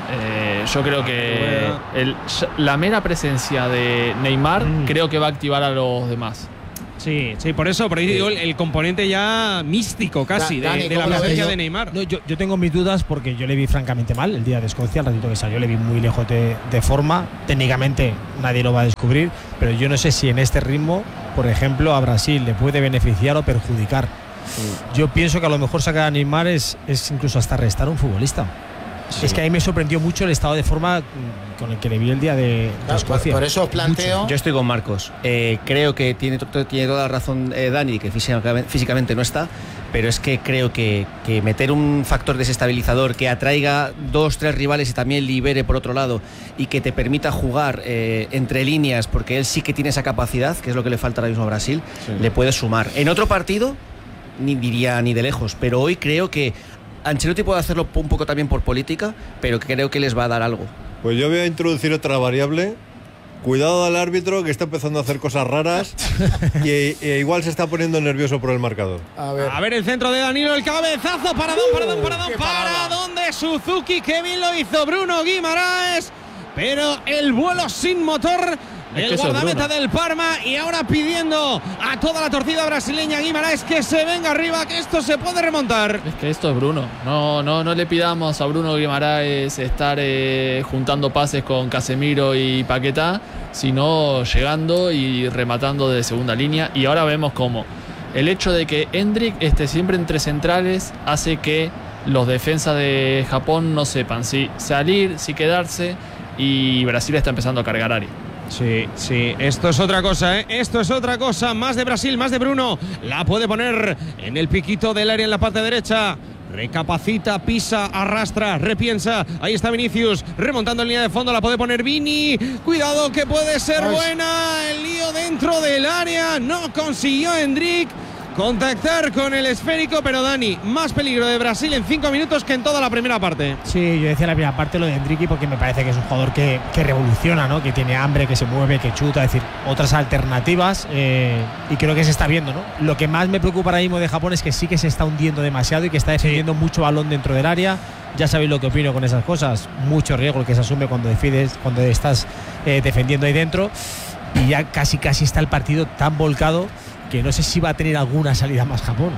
Eh, yo creo que el, la mera presencia de Neymar mm. creo que va a activar a los demás. Sí, sí, por eso, por ahí digo el, el componente ya místico casi da, de, Dani, de la presencia de Neymar. No, yo, yo tengo mis dudas porque yo le vi francamente mal el día de Escocia, el ratito que salió, le vi muy lejos de, de forma. Técnicamente nadie lo va a descubrir, pero yo no sé si en este ritmo, por ejemplo, a Brasil le puede beneficiar o perjudicar. Sí. Yo pienso que a lo mejor sacar a Neymar es, es incluso hasta restar a un futbolista. Sí. Es que a mí me sorprendió mucho el estado de forma con el que le vi el día de, de Escocia. Por, por eso os planteo. Mucho. Yo estoy con Marcos. Eh, creo que tiene, tiene toda la razón eh, Dani, que físicamente, físicamente no está, pero es que creo que, que meter un factor desestabilizador que atraiga dos, tres rivales y también libere por otro lado y que te permita jugar eh, entre líneas, porque él sí que tiene esa capacidad, que es lo que le falta ahora mismo a Brasil, sí. le puede sumar. En otro partido, ni diría ni de lejos, pero hoy creo que Ancelotti puede hacerlo un poco también por política, pero creo que les va a dar algo. Pues yo voy a introducir otra variable. Cuidado al árbitro, que está empezando a hacer cosas raras y e igual se está poniendo nervioso por el marcador. A ver, a ver el centro de Danilo, el cabezazo, paradón, paradón, paradón, paradón de Suzuki, que bien lo hizo Bruno Guimaraes, pero el vuelo sin motor. El guardameta del Parma, y ahora pidiendo a toda la torcida brasileña Guimaraes que se venga arriba, que esto se puede remontar. Es que esto es Bruno. No, no, no le pidamos a Bruno Guimaraes estar eh, juntando pases con Casemiro y Paquetá, sino llegando y rematando de segunda línea. Y ahora vemos cómo el hecho de que Endrick esté siempre entre centrales hace que los defensas de Japón no sepan si salir, si quedarse, y Brasil está empezando a cargar área. Sí, sí, esto es otra cosa, ¿eh? Esto es otra cosa, más de Brasil, más de Bruno, la puede poner en el piquito del área en la parte derecha, recapacita, pisa, arrastra, repiensa, ahí está Vinicius, remontando en línea de fondo, la puede poner Vini, cuidado que puede ser Ay. buena, el lío dentro del área, no consiguió Endrick contactar con el esférico, pero Dani, más peligro de Brasil en cinco minutos que en toda la primera parte. Sí, yo decía en la primera parte lo de Endrick porque me parece que es un jugador que, que revoluciona, ¿no? Que tiene hambre, que se mueve, que chuta, es decir, otras alternativas, eh, y creo que se está viendo, ¿no? Lo que más me preocupa ahora mismo de Japón es que sí que se está hundiendo demasiado y que está defendiendo sí. mucho balón dentro del área. Ya sabéis lo que opino con esas cosas, mucho riesgo el que se asume cuando decides, cuando estás eh, defendiendo ahí dentro, y ya casi casi está el partido tan volcado que no sé si va a tener alguna salida más Japón.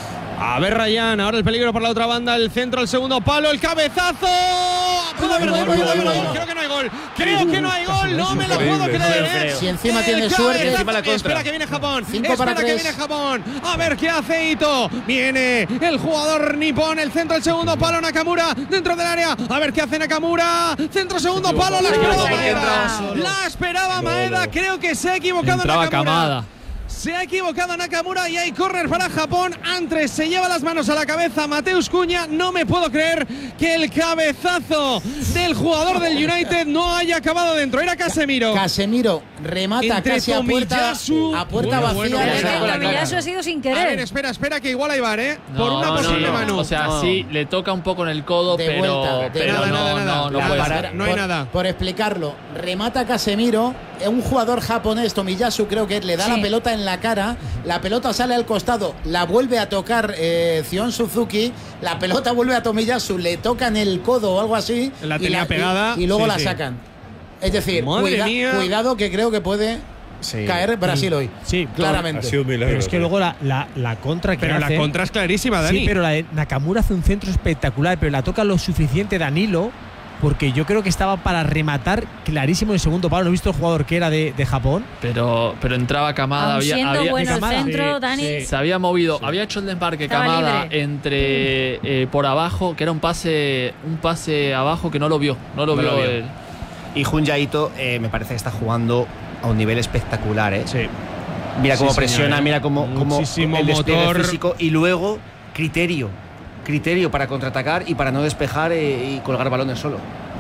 A ver, Ryan, ahora el peligro por la otra banda, el centro, el segundo palo, el cabezazo. ¿Puede haber gol? Creo que no hay gol. Creo que no hay gol. No me lo puedo creer. Si encima tiene suerte, encima la contra. Espera que viene Japón. Cinco Espera para que viene Japón. A ver qué hace Ito. Viene el jugador nipón, el centro, el segundo palo, Nakamura dentro del área. A ver qué hace Nakamura. Centro, segundo palo, la esperaba Maeda. La esperaba Maeda. Creo que se ha equivocado Nakamura. Kamada. Se ha equivocado Nakamura y hay córner para Japón. Antres se lleva las manos a la cabeza Mateus Cunha. No me puedo creer que el cabezazo del jugador del United no haya acabado dentro. Era Casemiro. Casemiro remata entre casi a puerta, a puerta bueno, vacía. Bueno, el Tomiyasu ha sido sin querer. A ver, espera, espera, que igual hay VAR, ¿eh? No, por una posible no, no. mano. O sea, no. sí, le toca un poco en el codo, de pero, vuelta, pero nada, no, nada, nada. no, no, la, puede para, no hay por, nada. Por explicarlo, remata Casemiro, un jugador japonés, Tomiyasu, creo que le da sí. la pelota en la cara, la pelota sale al costado, la vuelve a tocar eh, Zion Suzuki, la pelota vuelve a Tomiyasu, le toca en el codo o algo así, la tenía y la, pegada y, y luego sí, la sí. sacan. Es decir, cuida, cuidado que creo que puede sí. caer Brasil hoy. Sí, claramente. Ha sido un milagro, pero es que luego la, la, la contra que Pero hace, la contra es clarísima, Dani. Sí, pero la de Nakamura hace un centro espectacular, pero la toca lo suficiente Danilo, porque yo creo que estaba para rematar clarísimo en el segundo palo. No he visto el jugador que era de, de Japón. Pero, pero entraba Kamada. Había, siendo había, bueno Kamada. el centro, sí, Dani. Sí. Se había movido, sí. había hecho el desmarque Estaba Kamada libre. entre eh, por abajo, que era un pase un pase abajo que no lo vio. No lo, no vio, lo vio él. Y Junya Ito eh, me parece que está jugando a un nivel espectacular, ¿eh? Sí. Mira cómo sí, presiona, señor. mira cómo, cómo el despliegue motor físico y luego criterio. Criterio para contraatacar y para no despejar eh, y colgar balones solo.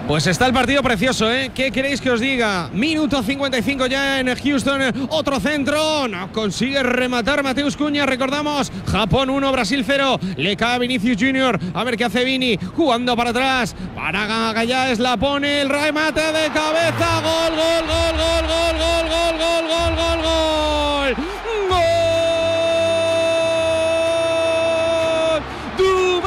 Pues está el partido precioso, ¿eh? ¿Qué queréis que os diga? Minuto cincuenta y cinco ya en Houston. Otro centro. No consigue rematar Mateus Cunha. Recordamos, Japón uno, Brasil cero. Le cae a Vinicius Junior. A ver qué hace Vini. Jugando para atrás. Para Magallanes la pone. El remate de cabeza. Gol, gol, gol, gol, gol, gol, gol, gol, gol, gol, gol. ¡Gol! ¡Du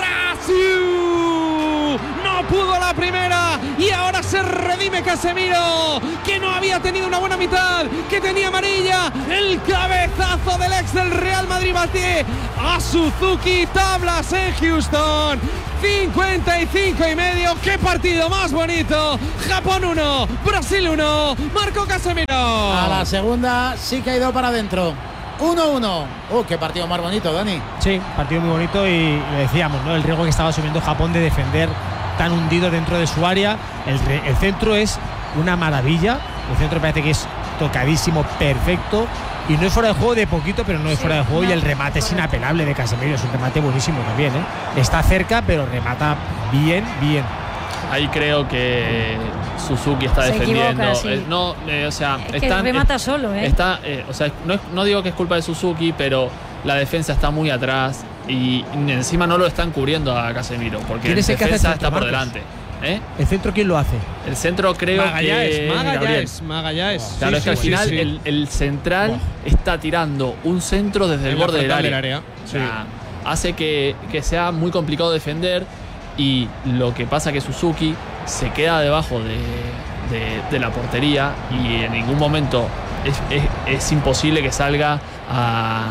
Brasil! No pudo la primera. Y ahora se redime Casemiro, que no había tenido una buena mitad, que tenía amarilla. El cabezazo del ex del Real Madrid bate a Suzuki. Tablas en Houston. cincuenta y cinco y medio. ¡Qué partido más bonito! Japón uno, Brasil uno. Marcó Casemiro. A la segunda sí que ha ido para adentro. uno uno. ¡Uh, qué partido más bonito, Dani! Sí, partido muy bonito y lo decíamos, ¿no? El riesgo que estaba asumiendo Japón de defender tan hundido dentro de su área. El, el centro es una maravilla. El centro parece que es tocadísimo, perfecto. Y no es fuera de juego de poquito, pero no es fuera de juego. Y el remate es inapelable de Casemiro. Es un remate buenísimo también, ¿eh? Está cerca, pero remata bien, bien. Ahí creo que Suzuki está Se defendiendo. equivoca, sí. Eh, no, eh, o sea, Es que están, remata eh, solo, ¿eh? Está, eh, o sea, no, es- no digo que es culpa de Suzuki, pero la defensa está muy atrás y encima no lo están cubriendo a Casemiro porque ¿Quién la es el que hace defensa el centro, está por Marcos? delante. ¿Eh? ¿El centro quién lo hace? El centro creo Magallanes, que Magallanes, Gabriel. Magallanes. Claro, Sí, es que al sí, final sí, sí. El, el central está tirando un centro desde el En la borde del frontal área. del área, O sea, hace que, que sea muy complicado defender y lo que pasa que Suzuki se queda debajo de, de- de la portería y en ningún momento es, es- es imposible que salga a,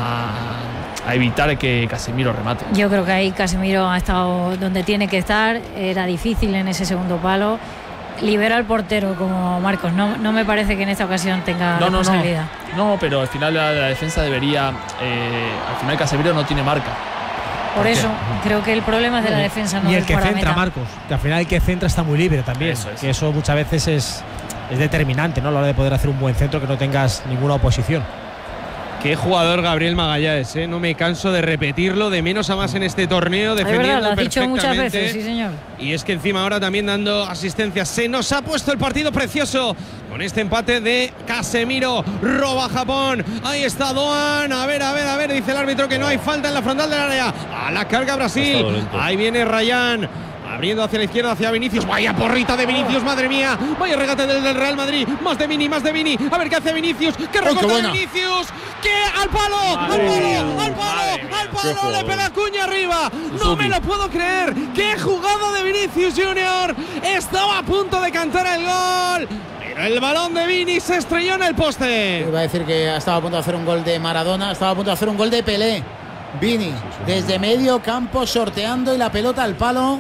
a- a evitar que Casemiro remate. Yo creo que ahí Casemiro ha estado donde tiene que estar. Era difícil en ese segundo palo. Libera al portero como Marcos. No, no me parece que en esta ocasión tenga No, no, no. responsabilidad. No, pero al final la, la defensa debería. eh, al final Casemiro no tiene marca. Por ¿Por qué? eso creo que el problema es de la defensa, no y el del que centra, guardameta. Marcos. Que al final el que centra está muy libre también. Eso es. Que eso muchas veces es, es determinante, ¿no? A la hora de poder hacer un buen centro que no tengas ninguna oposición. Qué jugador Gabriel Magallanes, ¿eh? No me canso de repetirlo, de menos a más en este torneo, Es defendiendo verdad, lo has dicho muchas perfectamente. veces, sí señor. Y es que encima ahora también dando asistencia. Se nos ha puesto el partido precioso con este empate de Casemiro. Roba Japón. Ahí está Doan. A ver, a ver, a ver. Dice el árbitro que no hay falta en la frontal del área. A la carga Brasil. Ahí viene Rayán. Abriendo hacia la izquierda, hacia Vinicius. Vaya porrita de Vinicius, madre mía. Vaya regate del, del Real Madrid. Más de Vini, más de Vini. A ver qué hace Vinicius. ¡Qué qué recorte de buena! Vinicius! ¡Que al palo! ¡Al palo! ¡Al palo! ¡Al palo! Le pega Cuña arriba. No me lo puedo creer. ¡Qué jugada de Vinicius Junior! Estaba a punto de cantar el gol. Pero el balón de Vini se estrelló en el poste. Iba a decir que estaba a punto de hacer un gol de Maradona, estaba a punto de hacer un gol de Pelé. Vini, desde medio campo sorteando y la pelota al palo.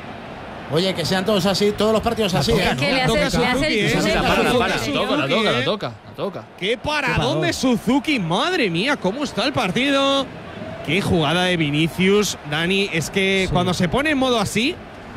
Oye, que sean todos así, todos los partidos así, ¿eh? Es que le hace, le hace el La Suzuki. para, la para. La Suzuki, toca, la toca, ¿eh? la toca, la toca. ¡Qué paradón de Suzuki! ¡Madre mía! ¿Cómo está el partido? ¡Qué jugada de Vinicius! Dani, es que cuando se pone en modo así,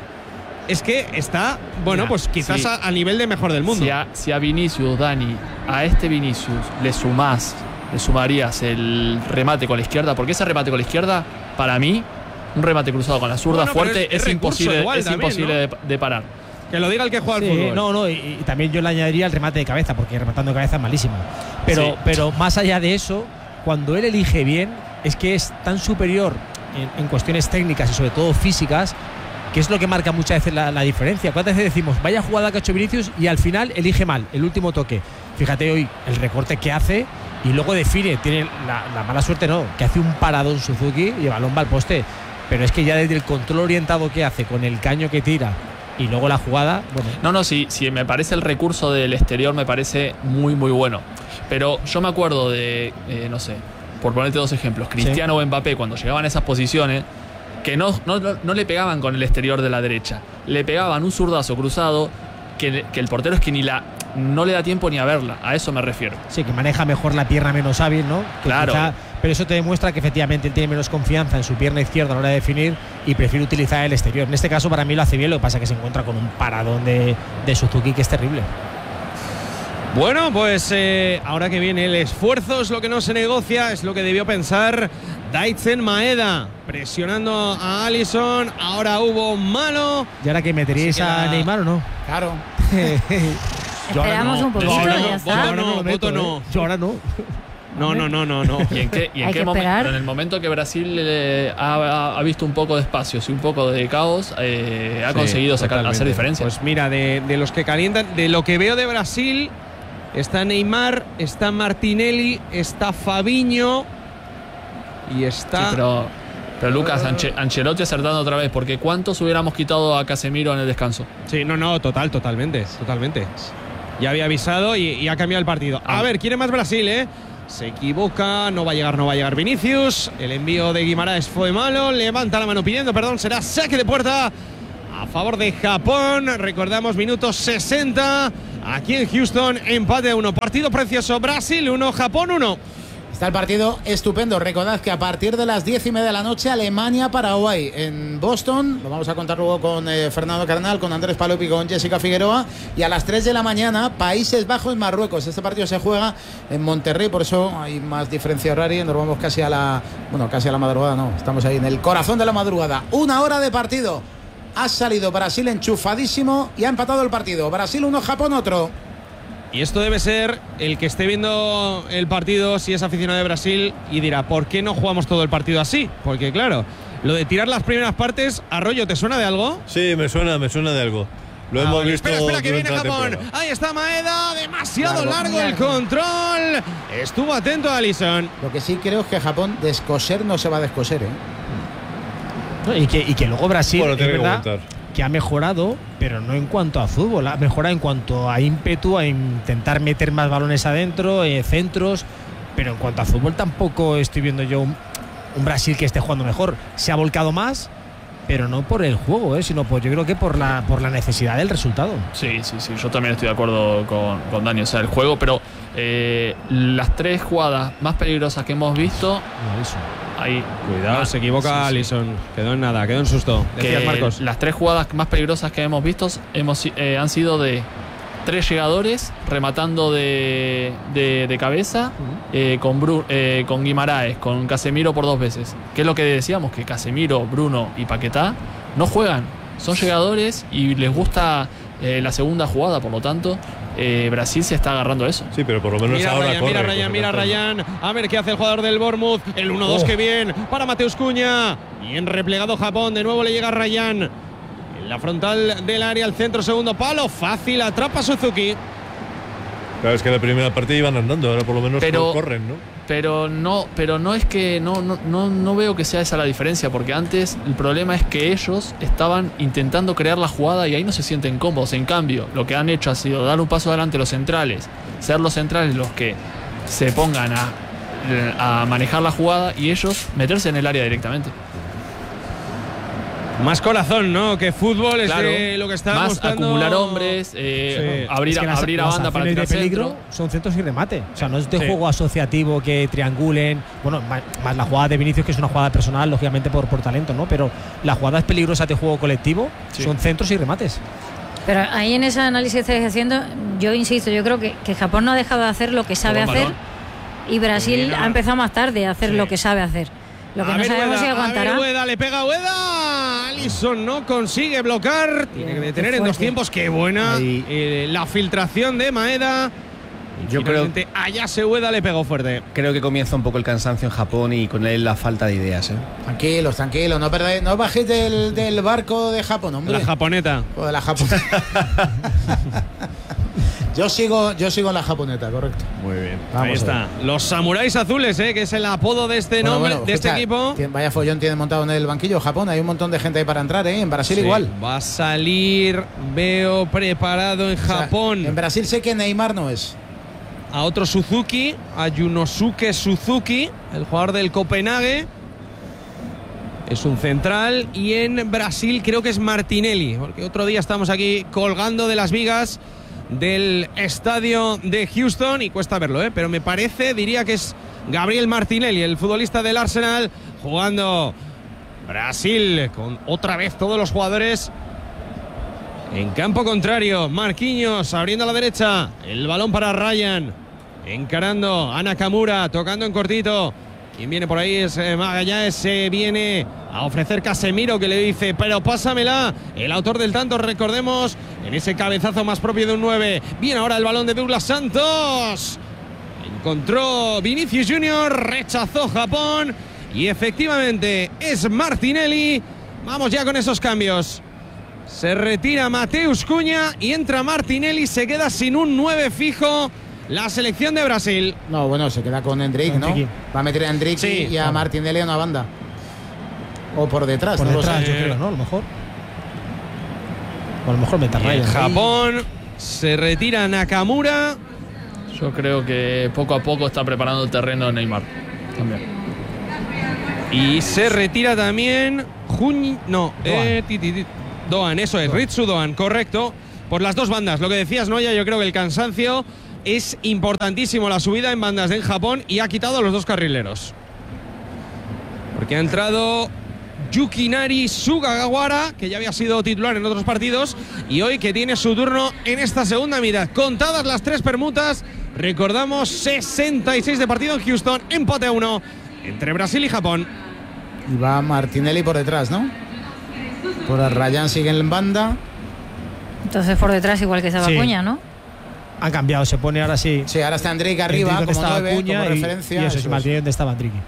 es que está, bueno, Mira, pues quizás sí. a, a nivel de mejor del mundo. Si a, si a Vinicius, Dani, a este Vinicius le sumás, le sumarías el remate con la izquierda, porque ese remate con la izquierda, para mí, un remate cruzado con la zurda Bueno, pero fuerte es- es es, recurso imposible, igual es también, imposible ¿no? de, de parar. Que lo diga el que juega al Sí, fútbol. no, no, y, y también yo le añadiría el remate de cabeza, porque rematando de cabeza es malísimo. Pero, Sí. pero más allá de eso, cuando él elige bien, es que es tan superior en, en cuestiones técnicas y sobre todo físicas, que es lo que marca muchas veces la, la diferencia. ¿Cuántas veces decimos, vaya jugada que ha hecho Vinicius y al final elige mal, el último toque? Fíjate hoy el recorte que hace y luego define, tiene la, la mala suerte, no, que hace un paradón Suzuki y el balón va al poste. Pero es que ya desde el control orientado que hace, con el caño que tira y luego la jugada, bueno. No, no, sí, sí, me parece el recurso del exterior, me parece muy, muy bueno. Pero yo me acuerdo de, eh, no sé, por ponerte dos ejemplos, Cristiano o Mbappé, cuando llegaban a esas posiciones, que no, no, no le pegaban con el exterior de la derecha, le pegaban un zurdazo cruzado que, que el portero es que ni la no le da tiempo ni a verla, a eso me refiero. Sí, que maneja mejor la pierna menos hábil, ¿no? Que Claro. quizá- pero eso te demuestra que efectivamente él tiene menos confianza en su pierna izquierda a la hora de definir y prefiere utilizar el exterior. En este caso para mí lo hace bien, lo que pasa es que se encuentra con un paradón de, de Suzuki que es terrible. Bueno, pues eh, ahora que viene el esfuerzo es lo que no se negocia, es lo que debió pensar Daizen Maeda presionando a Alisson. Ahora hubo malo. ¿Y ahora que meteríais queda... a Neymar o no? Claro. Esperamos no, un poquito, no, ya está. Voto no, voto no. Yo ahora no. No, no, no, no, no. ¿Y en qué, y en Hay qué que momento? esperar. En el momento que Brasil eh, ha, ha visto un poco de espacios y un poco de caos, eh, ha Sí, conseguido sacar, totalmente. hacer diferencia. Pues mira, de, de los que calientan, de lo que veo de Brasil, está Neymar, está Martinelli, está Fabinho y está. Sí, pero, pero Lucas, Anche- Ancelotti acertando otra vez, porque ¿cuántos hubiéramos quitado a Casemiro en el descanso? Sí, no, no, total, totalmente, totalmente. Ya había avisado y, y ha cambiado el partido. A ver, quiere más Brasil, ¿eh? Se equivoca, no va a llegar, no va a llegar Vinicius. El envío de Guimaraes fue malo. Levanta la mano pidiendo perdón. Será saque de puerta a favor de Japón. Recordamos, minutos sesenta. Aquí en Houston, empate a uno. Partido precioso. Brasil uno, Japón uno. Está el partido estupendo. Recordad que a partir de las diez y media de la noche, Alemania-Paraguay en Boston. Lo vamos a contar luego con eh, Fernando Carnal, con Andrés Palopi, con Jessica Figueroa. Y a las tres de la mañana, Países Bajos-Marruecos. Este partido se juega en Monterrey, por eso hay más diferencia horaria. Nos vamos casi a la, bueno, casi a la madrugada, no. Estamos ahí en el corazón de la madrugada. Una hora de partido. Ha salido Brasil enchufadísimo y ha empatado el partido. Brasil uno, Japón otro. Y esto debe ser el que esté viendo el partido, si es aficionado de Brasil, y dirá, ¿por qué no jugamos todo el partido así? Porque claro, lo de tirar las primeras partes, Arroyo, ¿te suena de algo? Sí, me suena, me suena de algo. Lo Ah, hemos vale. visto. Espera, espera, que viene durante la Japón. temporada. Ahí está Maeda, demasiado Largo, largo, el largo. control. Estuvo atento a Alisson. Lo que sí creo es que Japón descoser no se va a descoser, ¿eh? No, y, que, y que luego Brasil, Bueno, es tiene que verdad, aguantar. que ha mejorado, pero no en cuanto a fútbol, ha mejorado en cuanto a ímpetu, a intentar meter más balones adentro, eh, centros, pero en cuanto a fútbol tampoco estoy viendo yo un, un Brasil que esté jugando mejor. Se ha volcado más, pero no por el juego, eh, sino por, yo creo que por la, por la necesidad del resultado. Sí, sí, sí, yo también estoy de acuerdo con, con Dani, o sea, el juego, pero eh, las tres jugadas más peligrosas que hemos visto, ahí, Cuidado, se equivoca Alisson. Quedó en nada, quedó en susto. Decías, que Marcos. las tres jugadas más peligrosas que hemos visto hemos, eh, han sido de tres llegadores rematando de, de, de cabeza, eh, con, Bru, eh, con Guimaraes, con Casemiro por dos veces. Que es lo que decíamos, que Casemiro, Bruno y Paquetá no juegan, son llegadores y les gusta eh, la segunda jugada, por lo tanto eh, Brasil se está agarrando a eso. Sí, pero por lo menos Mira ahora Ryan, corre. mira Ryan, mira Ryan. A ver qué hace el jugador del Bournemouth. El uno dos, Oh. que bien para Mateus Cunha. Bien replegado Japón. De nuevo le llega Ryan. En la frontal del área, al centro, segundo palo. Fácil, atrapa Suzuki. Claro, es que la primera parte iban andando, ahora por lo menos Pero- corren, ¿no? Pero no, pero no es que no, no, no, no veo que sea esa la diferencia, porque antes el problema es que ellos estaban intentando crear la jugada y ahí no se sienten cómodos. En cambio, lo que han hecho ha sido dar un paso adelante los centrales, ser los centrales los que se pongan a, a manejar la jugada y ellos meterse en el área directamente. Más corazón, ¿no? Que fútbol es Claro, de lo que está más mostrando. acumular hombres, eh, Sí. abrir, Es que las- abrir a las banda para acciones tirar de peligro centro. son centros y remate. O sea, no es de Sí. juego asociativo que triangulen. Bueno, más, más la jugada de Vinicius, que es una jugada personal, lógicamente por, por talento, ¿no? Pero las jugadas peligrosas de juego colectivo Sí. son centros y remates. Pero ahí en ese análisis que estáis haciendo, yo insisto, yo creo que, que Japón no ha dejado de hacer lo que sabe Buen hacer balón. y Brasil Mira. ha empezado más tarde a hacer Sí. lo que sabe hacer. Lo que A no ver, sabemos Ueda, si a ver, aguantará. Ueda, le pega a Ueda. Alisson no consigue bloquear. Tiene que detener en dos fuerte. tiempos. Qué buena Ahí. eh, la filtración de Maeda. Y Yo creo- finalmente allá se Ueda le pegó fuerte. Creo que comienza un poco el cansancio en Japón y con él la falta de ideas. ¿eh? Tranquilos, tranquilos, no perdáis, no bajéis del, del barco de Japón, hombre. La japoneta. O de la japoneta. yo sigo, yo sigo en la japoneta, correcto. Muy bien. Vamos Ahí a está. Los samuráis azules, ¿eh? Que es el apodo de este Bueno, nombre, bueno, de este escucha, equipo. tiene- Vaya follón tiene montado en el banquillo Japón. Hay un montón de gente ahí para entrar, ¿eh? En Brasil Sí, igual. Va a salir, veo preparado en O sea, Japón. en Brasil sé que Neymar no es. A otro Suzuki, a Yunosuke Suzuki, el jugador del Copenhague. Es un central. Y en Brasil creo que es Martinelli, porque otro día estamos aquí colgando de las vigas del estadio de Houston y cuesta verlo, ¿eh? Pero me parece, diría que es Gabriel Martinelli, el futbolista del Arsenal, jugando Brasil con otra vez todos los jugadores en campo contrario. Marquinhos abriendo a la derecha. El balón para Ryan. Encarando a Nakamura. Tocando en cortito. Quien viene por ahí es eh, Magallanes, se viene a ofrecer Casemiro, que le dice, pero pásamela. El autor del tanto, recordemos, en ese cabezazo más propio de un nueve. Viene ahora el balón de Douglas Santos. Encontró Vinicius Junior, rechazó Japón. Y efectivamente es Martinelli. Vamos ya con esos cambios. Se retira Mateus Cunha y entra Martinelli. Se queda sin un nueve fijo la selección de Brasil. No, bueno, se queda con Endrick, ¿no? Va a meter a Endrick Sí. y a Martinelli a una banda. O por detrás, Por no lo detrás, sé. yo creo, ¿no? A lo mejor. O a lo mejor meta Y Ryan. en Japón se retira Nakamura. Yo creo que poco a poco está preparando el terreno Neymar. También. Y se retira también Jun... No, eh, ti, ti, ti. Doan, eso es, Ritsu Doan, correcto. Por las dos bandas, lo que decías, Noya, yo creo que el cansancio es importantísimo, la subida en bandas en Japón, y ha quitado a los dos carrileros. Porque ha entrado Yukinari Sugawara, que ya había sido titular en otros partidos, y hoy que tiene su turno en esta segunda mitad. Contadas las tres permutas, recordamos sesenta y seis de partido en Houston, empate a uno entre Brasil y Japón. Y va Martinelli por detrás, ¿no? Por Ryan sigue en banda. Entonces por detrás igual que estaba Sí. Cuña, ¿no? Han cambiado, se pone ahora sí. Sí, ahora está Endrick arriba, Endrick donde como estaba nueve, Cuña como y, referencia. y eso es eso es. Martínez donde estaba Endrick.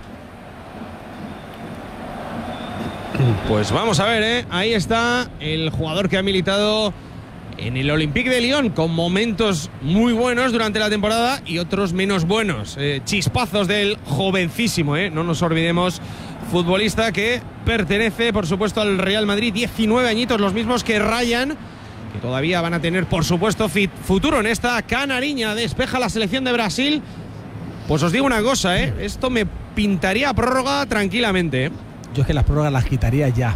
Pues vamos a ver, ¿eh? Ahí está el jugador que ha militado en el Olympique de Lyon, con momentos muy buenos durante la temporada y otros menos buenos. Eh, chispazos del jovencísimo, ¿eh? No nos olvidemos, futbolista que pertenece, por supuesto, al Real Madrid, diecinueve añitos, los mismos que Ryan, que todavía van a tener, por supuesto, fit, futuro en esta canariña. Despeja la selección de Brasil. Pues os digo una cosa, ¿eh? Esto me pintaría a prórroga tranquilamente, ¿eh? Yo es que las prórrogas las quitaría ya.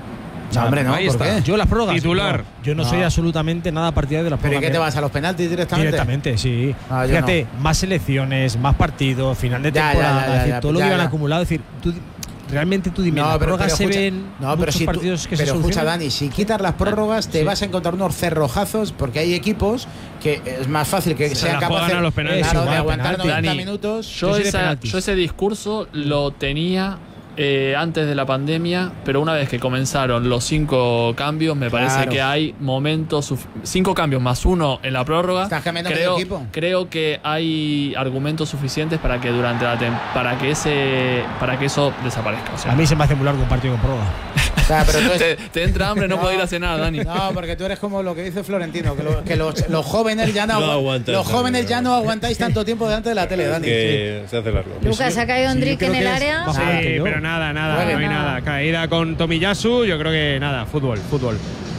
No, hombre, no, Ahí ¿por está. qué? Yo las prórrogas. Titular. no. Yo no, No. soy absolutamente nada partidario de las ¿Pero y prórrogas. qué te vas a los penaltis directamente? Directamente, sí. Ah, yo Fíjate, más selecciones, más partidos, final de Ya, ya, temporada, ya, ya, es decir, ya, todo lo ya, que van ya. acumulado. Es decir, tú, realmente tú dime, No, las pero, prórrogas pero se escucha, ven no, pero muchos si tú- partidos que se pero escucha, solucionan. Dani, si quitas las prórrogas te Sí. vas a encontrar unos cerrojazos, porque hay equipos que es más fácil que Se sean la capaces juegan a los penaltis. claro, de Igual, aguantar penalti. noventa Dani, minutos. Yo, Yo soy de esa- penaltis. yo ese discurso lo tenía eh, antes de la pandemia, pero una vez que comenzaron los cinco cambios, me parece Claro. que hay momentos, suf- cinco cambios más uno en la prórroga. Estás cambiando creo, medio equipo. creo que hay argumentos suficientes para que durante la tem- para que ese para que eso desaparezca. O sea, A mí se me hace muy largo un partido con prórroga. O sea, pero tú es- te, te entra hambre, no, No. puedo ir a cenar, Dani. No, porque tú eres como lo que dice Florentino, que, lo- que los, los jóvenes ya no, No agua- aguantas los tanto, jóvenes ya no. no aguantáis tanto tiempo delante de la tele, Dani. Que se hace largo. Lucas, ha caído sí, yo Endrick creo en el que es área. bajo Sí, que yo. pero nada, nada, Juegue. no hay Nada. nada. Caída con Tomiyasu, yo creo que nada, fútbol, fútbol.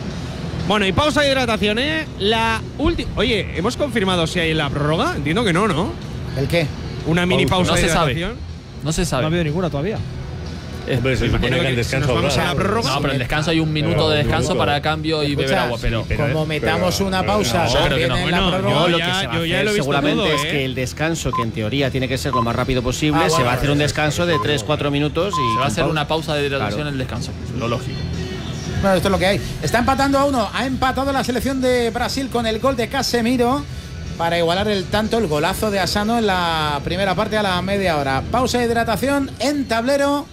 Bueno, y pausa de hidratación, ¿eh? La última. Oye, ¿hemos confirmado si hay en la prórroga? Entiendo que no, ¿no? ¿El qué? Una mini pausa No de se sabe. hidratación. No se No ha sabe. habrá ninguna todavía. Hombre, se supone que al descanso si nos vamos habrá. a la prórroga. No, pero en el descanso hay un minuto Pero de un descanso minuto. para cambio y beber Escucha, agua, pero como metamos pero- una pero pausa no, yo creo que también no. en la Bueno, prórroga. Yo lo ya- que se va a yo ya hacer lo he visto seguramente todo, es ¿eh? que el descanso, que en teoría tiene que ser lo más rápido posible, Ah, se bueno, va a hacer un sí, descanso de tres cuatro minutos y se va a hacer con una pausa de hidratación Claro. en el descanso. Lo lógico. Bueno, esto es lo que hay. Está empatando a uno. Ha empatado la selección de Brasil con el gol de Casemiro para igualar el tanto, el golazo de Asano en la primera parte a la media hora. Pausa de hidratación en tablero.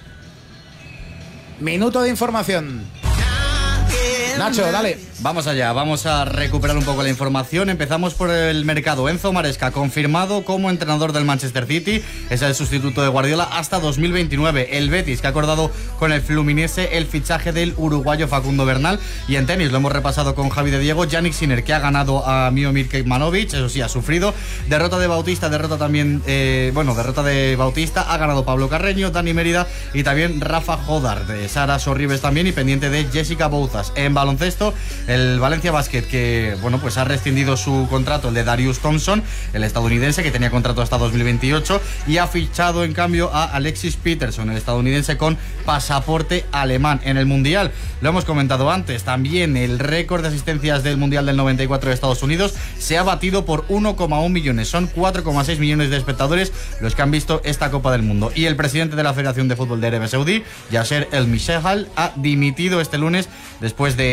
Minuto de información. Nacho, dale. Vamos allá, vamos a recuperar un poco la información. Empezamos por el mercado. Enzo Maresca, confirmado como entrenador del Manchester City. Es el sustituto de Guardiola hasta dos mil veintinueve. El Betis, que ha acordado con el Fluminense el fichaje del uruguayo Facundo Bernal. Y en tenis, lo hemos repasado con Javi de Diego. Yannick Sinner, que ha ganado a Miomir Kekmanovic. Eso sí, ha sufrido. Derrota de Bautista, derrota también... Eh, bueno, derrota de Bautista. Ha ganado Pablo Carreño, Dani Mérida y también Rafa Jodar. De Sara Sorribes también y pendiente de Jessica Bouzas. En baloncesto, el Valencia Basket, que bueno, pues ha rescindido su contrato, el de Darius Thompson, el estadounidense, que tenía contrato hasta dos mil veintiocho, y ha fichado en cambio a Alexis Peterson, el estadounidense con pasaporte alemán. En el Mundial, lo hemos comentado antes, también el récord de asistencias del Mundial del noventa y cuatro de Estados Unidos se ha batido por uno coma uno millones. Son cuatro coma seis millones de espectadores los que han visto esta Copa del Mundo. Y el presidente de la Federación de Fútbol de Arabia Saudí, Yasser El Mishehal, ha dimitido este lunes después de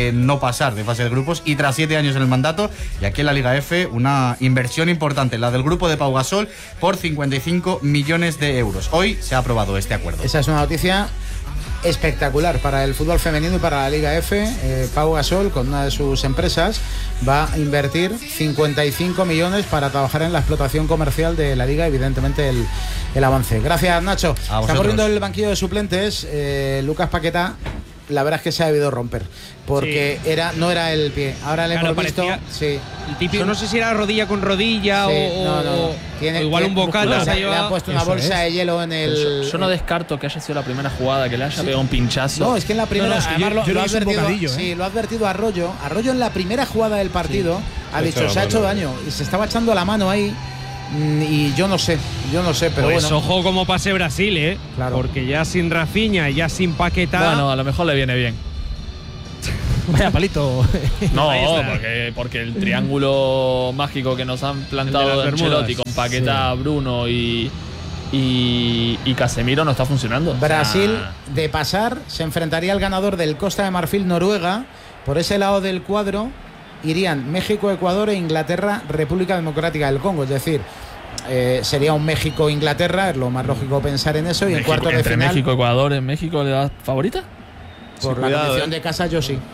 eh, no pasar de fase de grupos y tras siete años en el mandato, y aquí en la Liga F una inversión importante, la del grupo de Pau Gasol, por cincuenta y cinco millones de euros. Hoy se ha aprobado este acuerdo. Esa es una noticia espectacular para el fútbol femenino y para la Liga F. eh, Pau Gasol, con una de sus empresas, va a invertir cincuenta y cinco millones para trabajar en la explotación comercial de la Liga, evidentemente el, el avance. Gracias, Nacho. Está corriendo el banquillo de suplentes. eh, Lucas Paquetá, la verdad es que se ha debido romper, porque sí. era no era el pie. Ahora le claro, hemos visto sí. el típico, no sé si era rodilla con rodilla sí, o, no, no. o, Tiene, o igual tiene, un bocado. Le, le han puesto una bolsa es. de hielo en el... Yo, yo no descarto que haya sido la primera jugada, que le haya sí. pegado un pinchazo. No, es que en la primera... No, no, es que yo, lo, yo lo, ha advertido, ¿eh? sí, lo ha advertido Arroyo. Arroyo en la primera jugada del partido sí. ha dicho, se ha hecho daño. Y se estaba echando la mano ahí. Y yo no sé, yo no sé, pero pues bueno. Ojo como pase Brasil, ¿eh? Claro. Porque ya sin Rafinha, ya sin Paquetá... Bueno, a lo mejor le viene bien. Vaya palito. No, porque, porque el triángulo mágico que nos han plantado de Ancelotti con Paquetá, sí. Bruno y, y, y Casemiro no está funcionando. Brasil, o sea, de pasar, se enfrentaría al ganador del Costa de Marfil-Noruega. Por ese lado del cuadro irían México, Ecuador e Inglaterra, República Democrática del Congo. Es decir, eh, sería un México-Inglaterra, es lo más lógico pensar en eso. Y México, en cuartos de entre final... México y Ecuador, ¿en México le das favorita? Por sí, la cuidado, condición eh. de casa yo sí.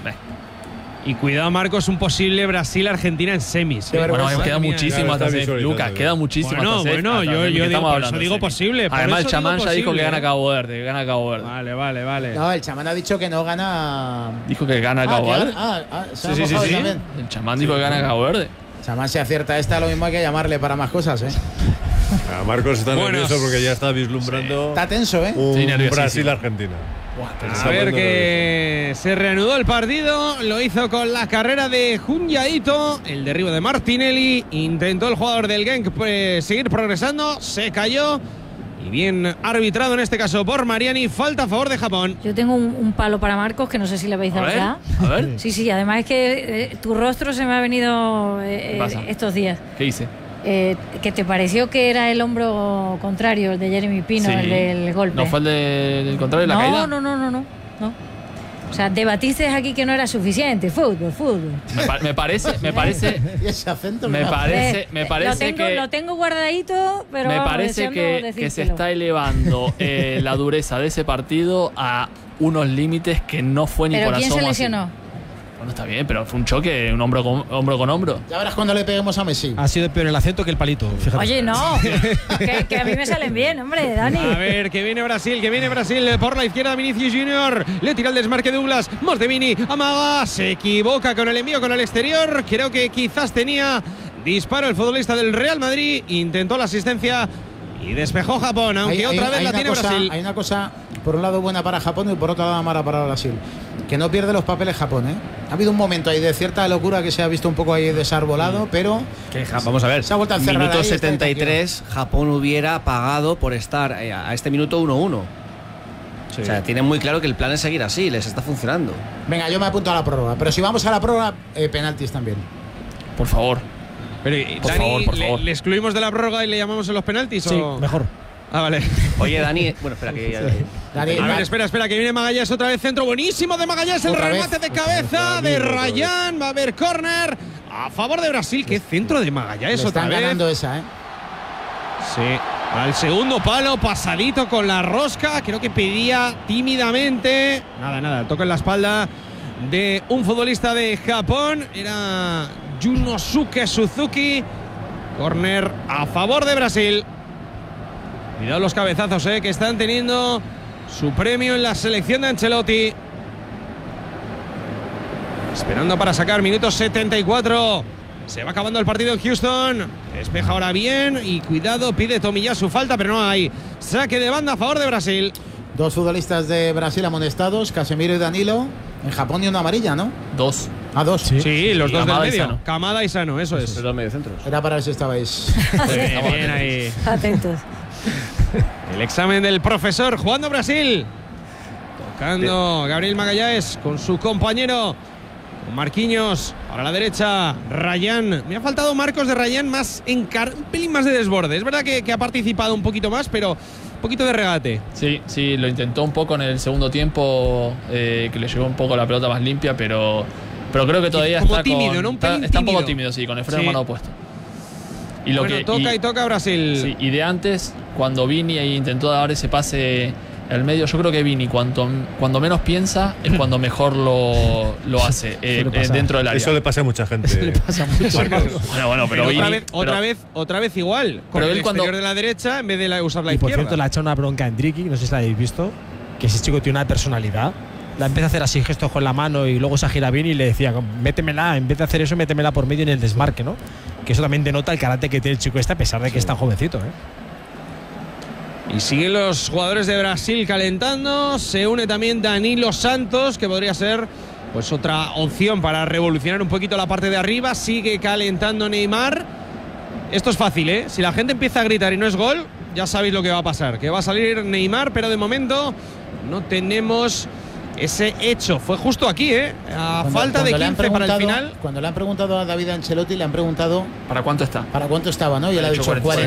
Y cuidado, Marcos, un posible Brasil-Argentina en semis. ¿eh? Bueno, queda muchísimo hasta semis. Lucas, queda muchísimo bueno, hasta semis. Bueno, yo, yo digo, por eso digo posible. Por Además, eso el chamán digo ya dijo que gana ¿eh? Cabo Verde, que gana Cabo Verde. Vale, vale, vale. No, el chamán ha dicho que no gana... Dijo que gana ah, Cabo Verde. Ah, ah, sí, sí, sí, sí. El chamán dijo que gana Cabo Verde. El chamán se acierta esta, lo mismo hay que llamarle para más cosas, ¿eh? A Marcos está bueno, nervioso porque ya está vislumbrando... Sí. Está tenso, ¿eh? Un sí, Brasil-Argentina. A ver que se reanudó el partido, lo hizo con la carrera de Junyaito, el derribo de Martinelli, intentó el jugador del Genk pues, seguir progresando, se cayó y bien arbitrado en este caso por Mariani, falta a favor de Japón. Yo tengo un, un palo para Marcos que no sé si le habéis dado ya. A ver. Sí, sí, además es que eh, tu rostro se me ha venido eh, estos días. ¿Qué hice? Eh, que te pareció que era el hombro contrario, el de Jeremy Pino, sí. el del golpe. ¿No fue el de, del contrario de la no, caída? No, no, no, no, no. O sea, debatiste aquí que no era suficiente. Fútbol, fútbol. Me, pa me parece, me parece. ¿Y ese acento? Me parece, eh, me parece lo tengo, que. Lo tengo guardadito, pero. Me parece que, que se está elevando eh, la dureza de ese partido a unos límites que no fue ni ¿Pero por asomo. quién se lesionó? Así. Bueno, está bien, pero fue un choque, un hombro con hombro. Con hombro. Ya verás cuando le peguemos a Messi. Ha sido peor el acento que el palito. Fíjate. Oye, no. que, que a mí me salen bien, hombre, Dani. A ver, que viene Brasil, que viene Brasil por la izquierda. Vinicius Junior le tira el desmarque Douglas. Más de Vini, amaga, se equivoca con el envío con el exterior. Creo que quizás tenía disparo el futbolista del Real Madrid. Intentó la asistencia y despejó Japón, aunque hay, otra hay, vez hay la tiene cosa, Brasil. Hay una cosa, por un lado buena para Japón y por otro lado mala para Brasil, que no pierde los papeles Japón, ¿eh? Ha habido un momento ahí de cierta locura que se ha visto un poco ahí desarbolado, pero que, vamos a ver, se ha vuelto a cerrar minuto ahí, setenta y tres Japón hubiera pagado por estar a este minuto uno uno. Sí. O sea, tienen muy claro que el plan es seguir así, les está funcionando. Venga, yo me apunto a la prórroga, pero si vamos a la prórroga, eh, penaltis también. Por favor. Pero, por Dani, favor, por favor. ¿le, ¿le excluimos de la prórroga y le llamamos en los penaltis? Sí, o? mejor. Ah, vale. Oye, Dani, bueno, espera que... Sí. Dani, a ver, espera, espera, que viene Magallanes otra vez, centro buenísimo de Magallanes, el remate de cabeza de Rayán, va a haber córner a favor de Brasil, qué centro de Magallanes otra vez. Están ganando esa, ¿eh? Sí, al segundo palo, pasadito con la rosca, creo que pedía tímidamente, nada, nada, toca en la espalda de un futbolista de Japón, era Junosuke Suzuki, córner a favor de Brasil. Cuidado los cabezazos, eh, que están teniendo su premio en la selección de Ancelotti. Esperando para sacar, minuto setenta y cuatro. Se va acabando el partido en Houston. Despeja ahora bien y cuidado, pide Tomiyasu falta, pero no hay. Saque de banda a favor de Brasil. Dos futbolistas de Brasil amonestados, Casemiro y Danilo. En Japón y una amarilla, ¿no? Dos. Ah, dos. Sí, sí los y dos Kamada del medio. Sano. Kamada y Sano, eso es. Los mediocentros. Era para ver si estabais. bien, bien ahí. Atentos. El examen del profesor jugando Brasil. Tocando Gabriel Magallanes con su compañero. Con Marquinhos. Para la derecha, Rayán. Me ha faltado Marcos de Rayán más encar un pelín más de desborde. Es verdad que, que ha participado un poquito más, pero un poquito de regate. Sí, sí, lo intentó un poco en el segundo tiempo, eh, que le llegó un poco la pelota más limpia, pero Pero creo que todavía como está, tímido, con, ¿no? Un está, pelín está un poco tímido. tímido, sí, con el freno Sí. de mano opuesto. Y lo bueno, que, toca y, y toca Brasil. Sí, y de antes, cuando Vini intentó dar ese pase al medio, yo creo que Vini cuanto, cuando menos piensa es cuando mejor lo, lo hace eh, eh, dentro del área. Eso le pasa a mucha gente. le pasa mucho. Bueno, bueno, pero, Pero Vini, otra vez, pero- otra vez, otra vez igual. Con Pero el él cuando- exterior de la derecha en vez de la, usar la Y por izquierda. cierto, le ha echado una bronca a Endricky, no sé si la habéis visto, que ese chico tiene una personalidad. La empieza a hacer así gestos con la mano y luego se gira bien y le decía, métemela, en vez de hacer eso, métemela por medio en el desmarque, ¿no? Que eso también denota el carácter que tiene el chico este, a pesar de que es tan jovencito, ¿eh? Y siguen los jugadores de Brasil calentando. Se une también Danilo Santos, que podría ser pues otra opción para revolucionar un poquito la parte de arriba. Sigue calentando Neymar. Esto es fácil, ¿eh? Si la gente empieza a gritar y no es gol, ya sabéis lo que va a pasar. Que va a salir Neymar, pero de momento no tenemos ese hecho. Fue justo aquí, ¿eh? A Cuando- falta de cuando le han quince para el preguntado- final. Cuando le han preguntado a David Ancelotti, le han preguntado ¿Para cuánto está? para cuánto estaba, ¿no? Y él Ha ha dicho dicho cuarenta y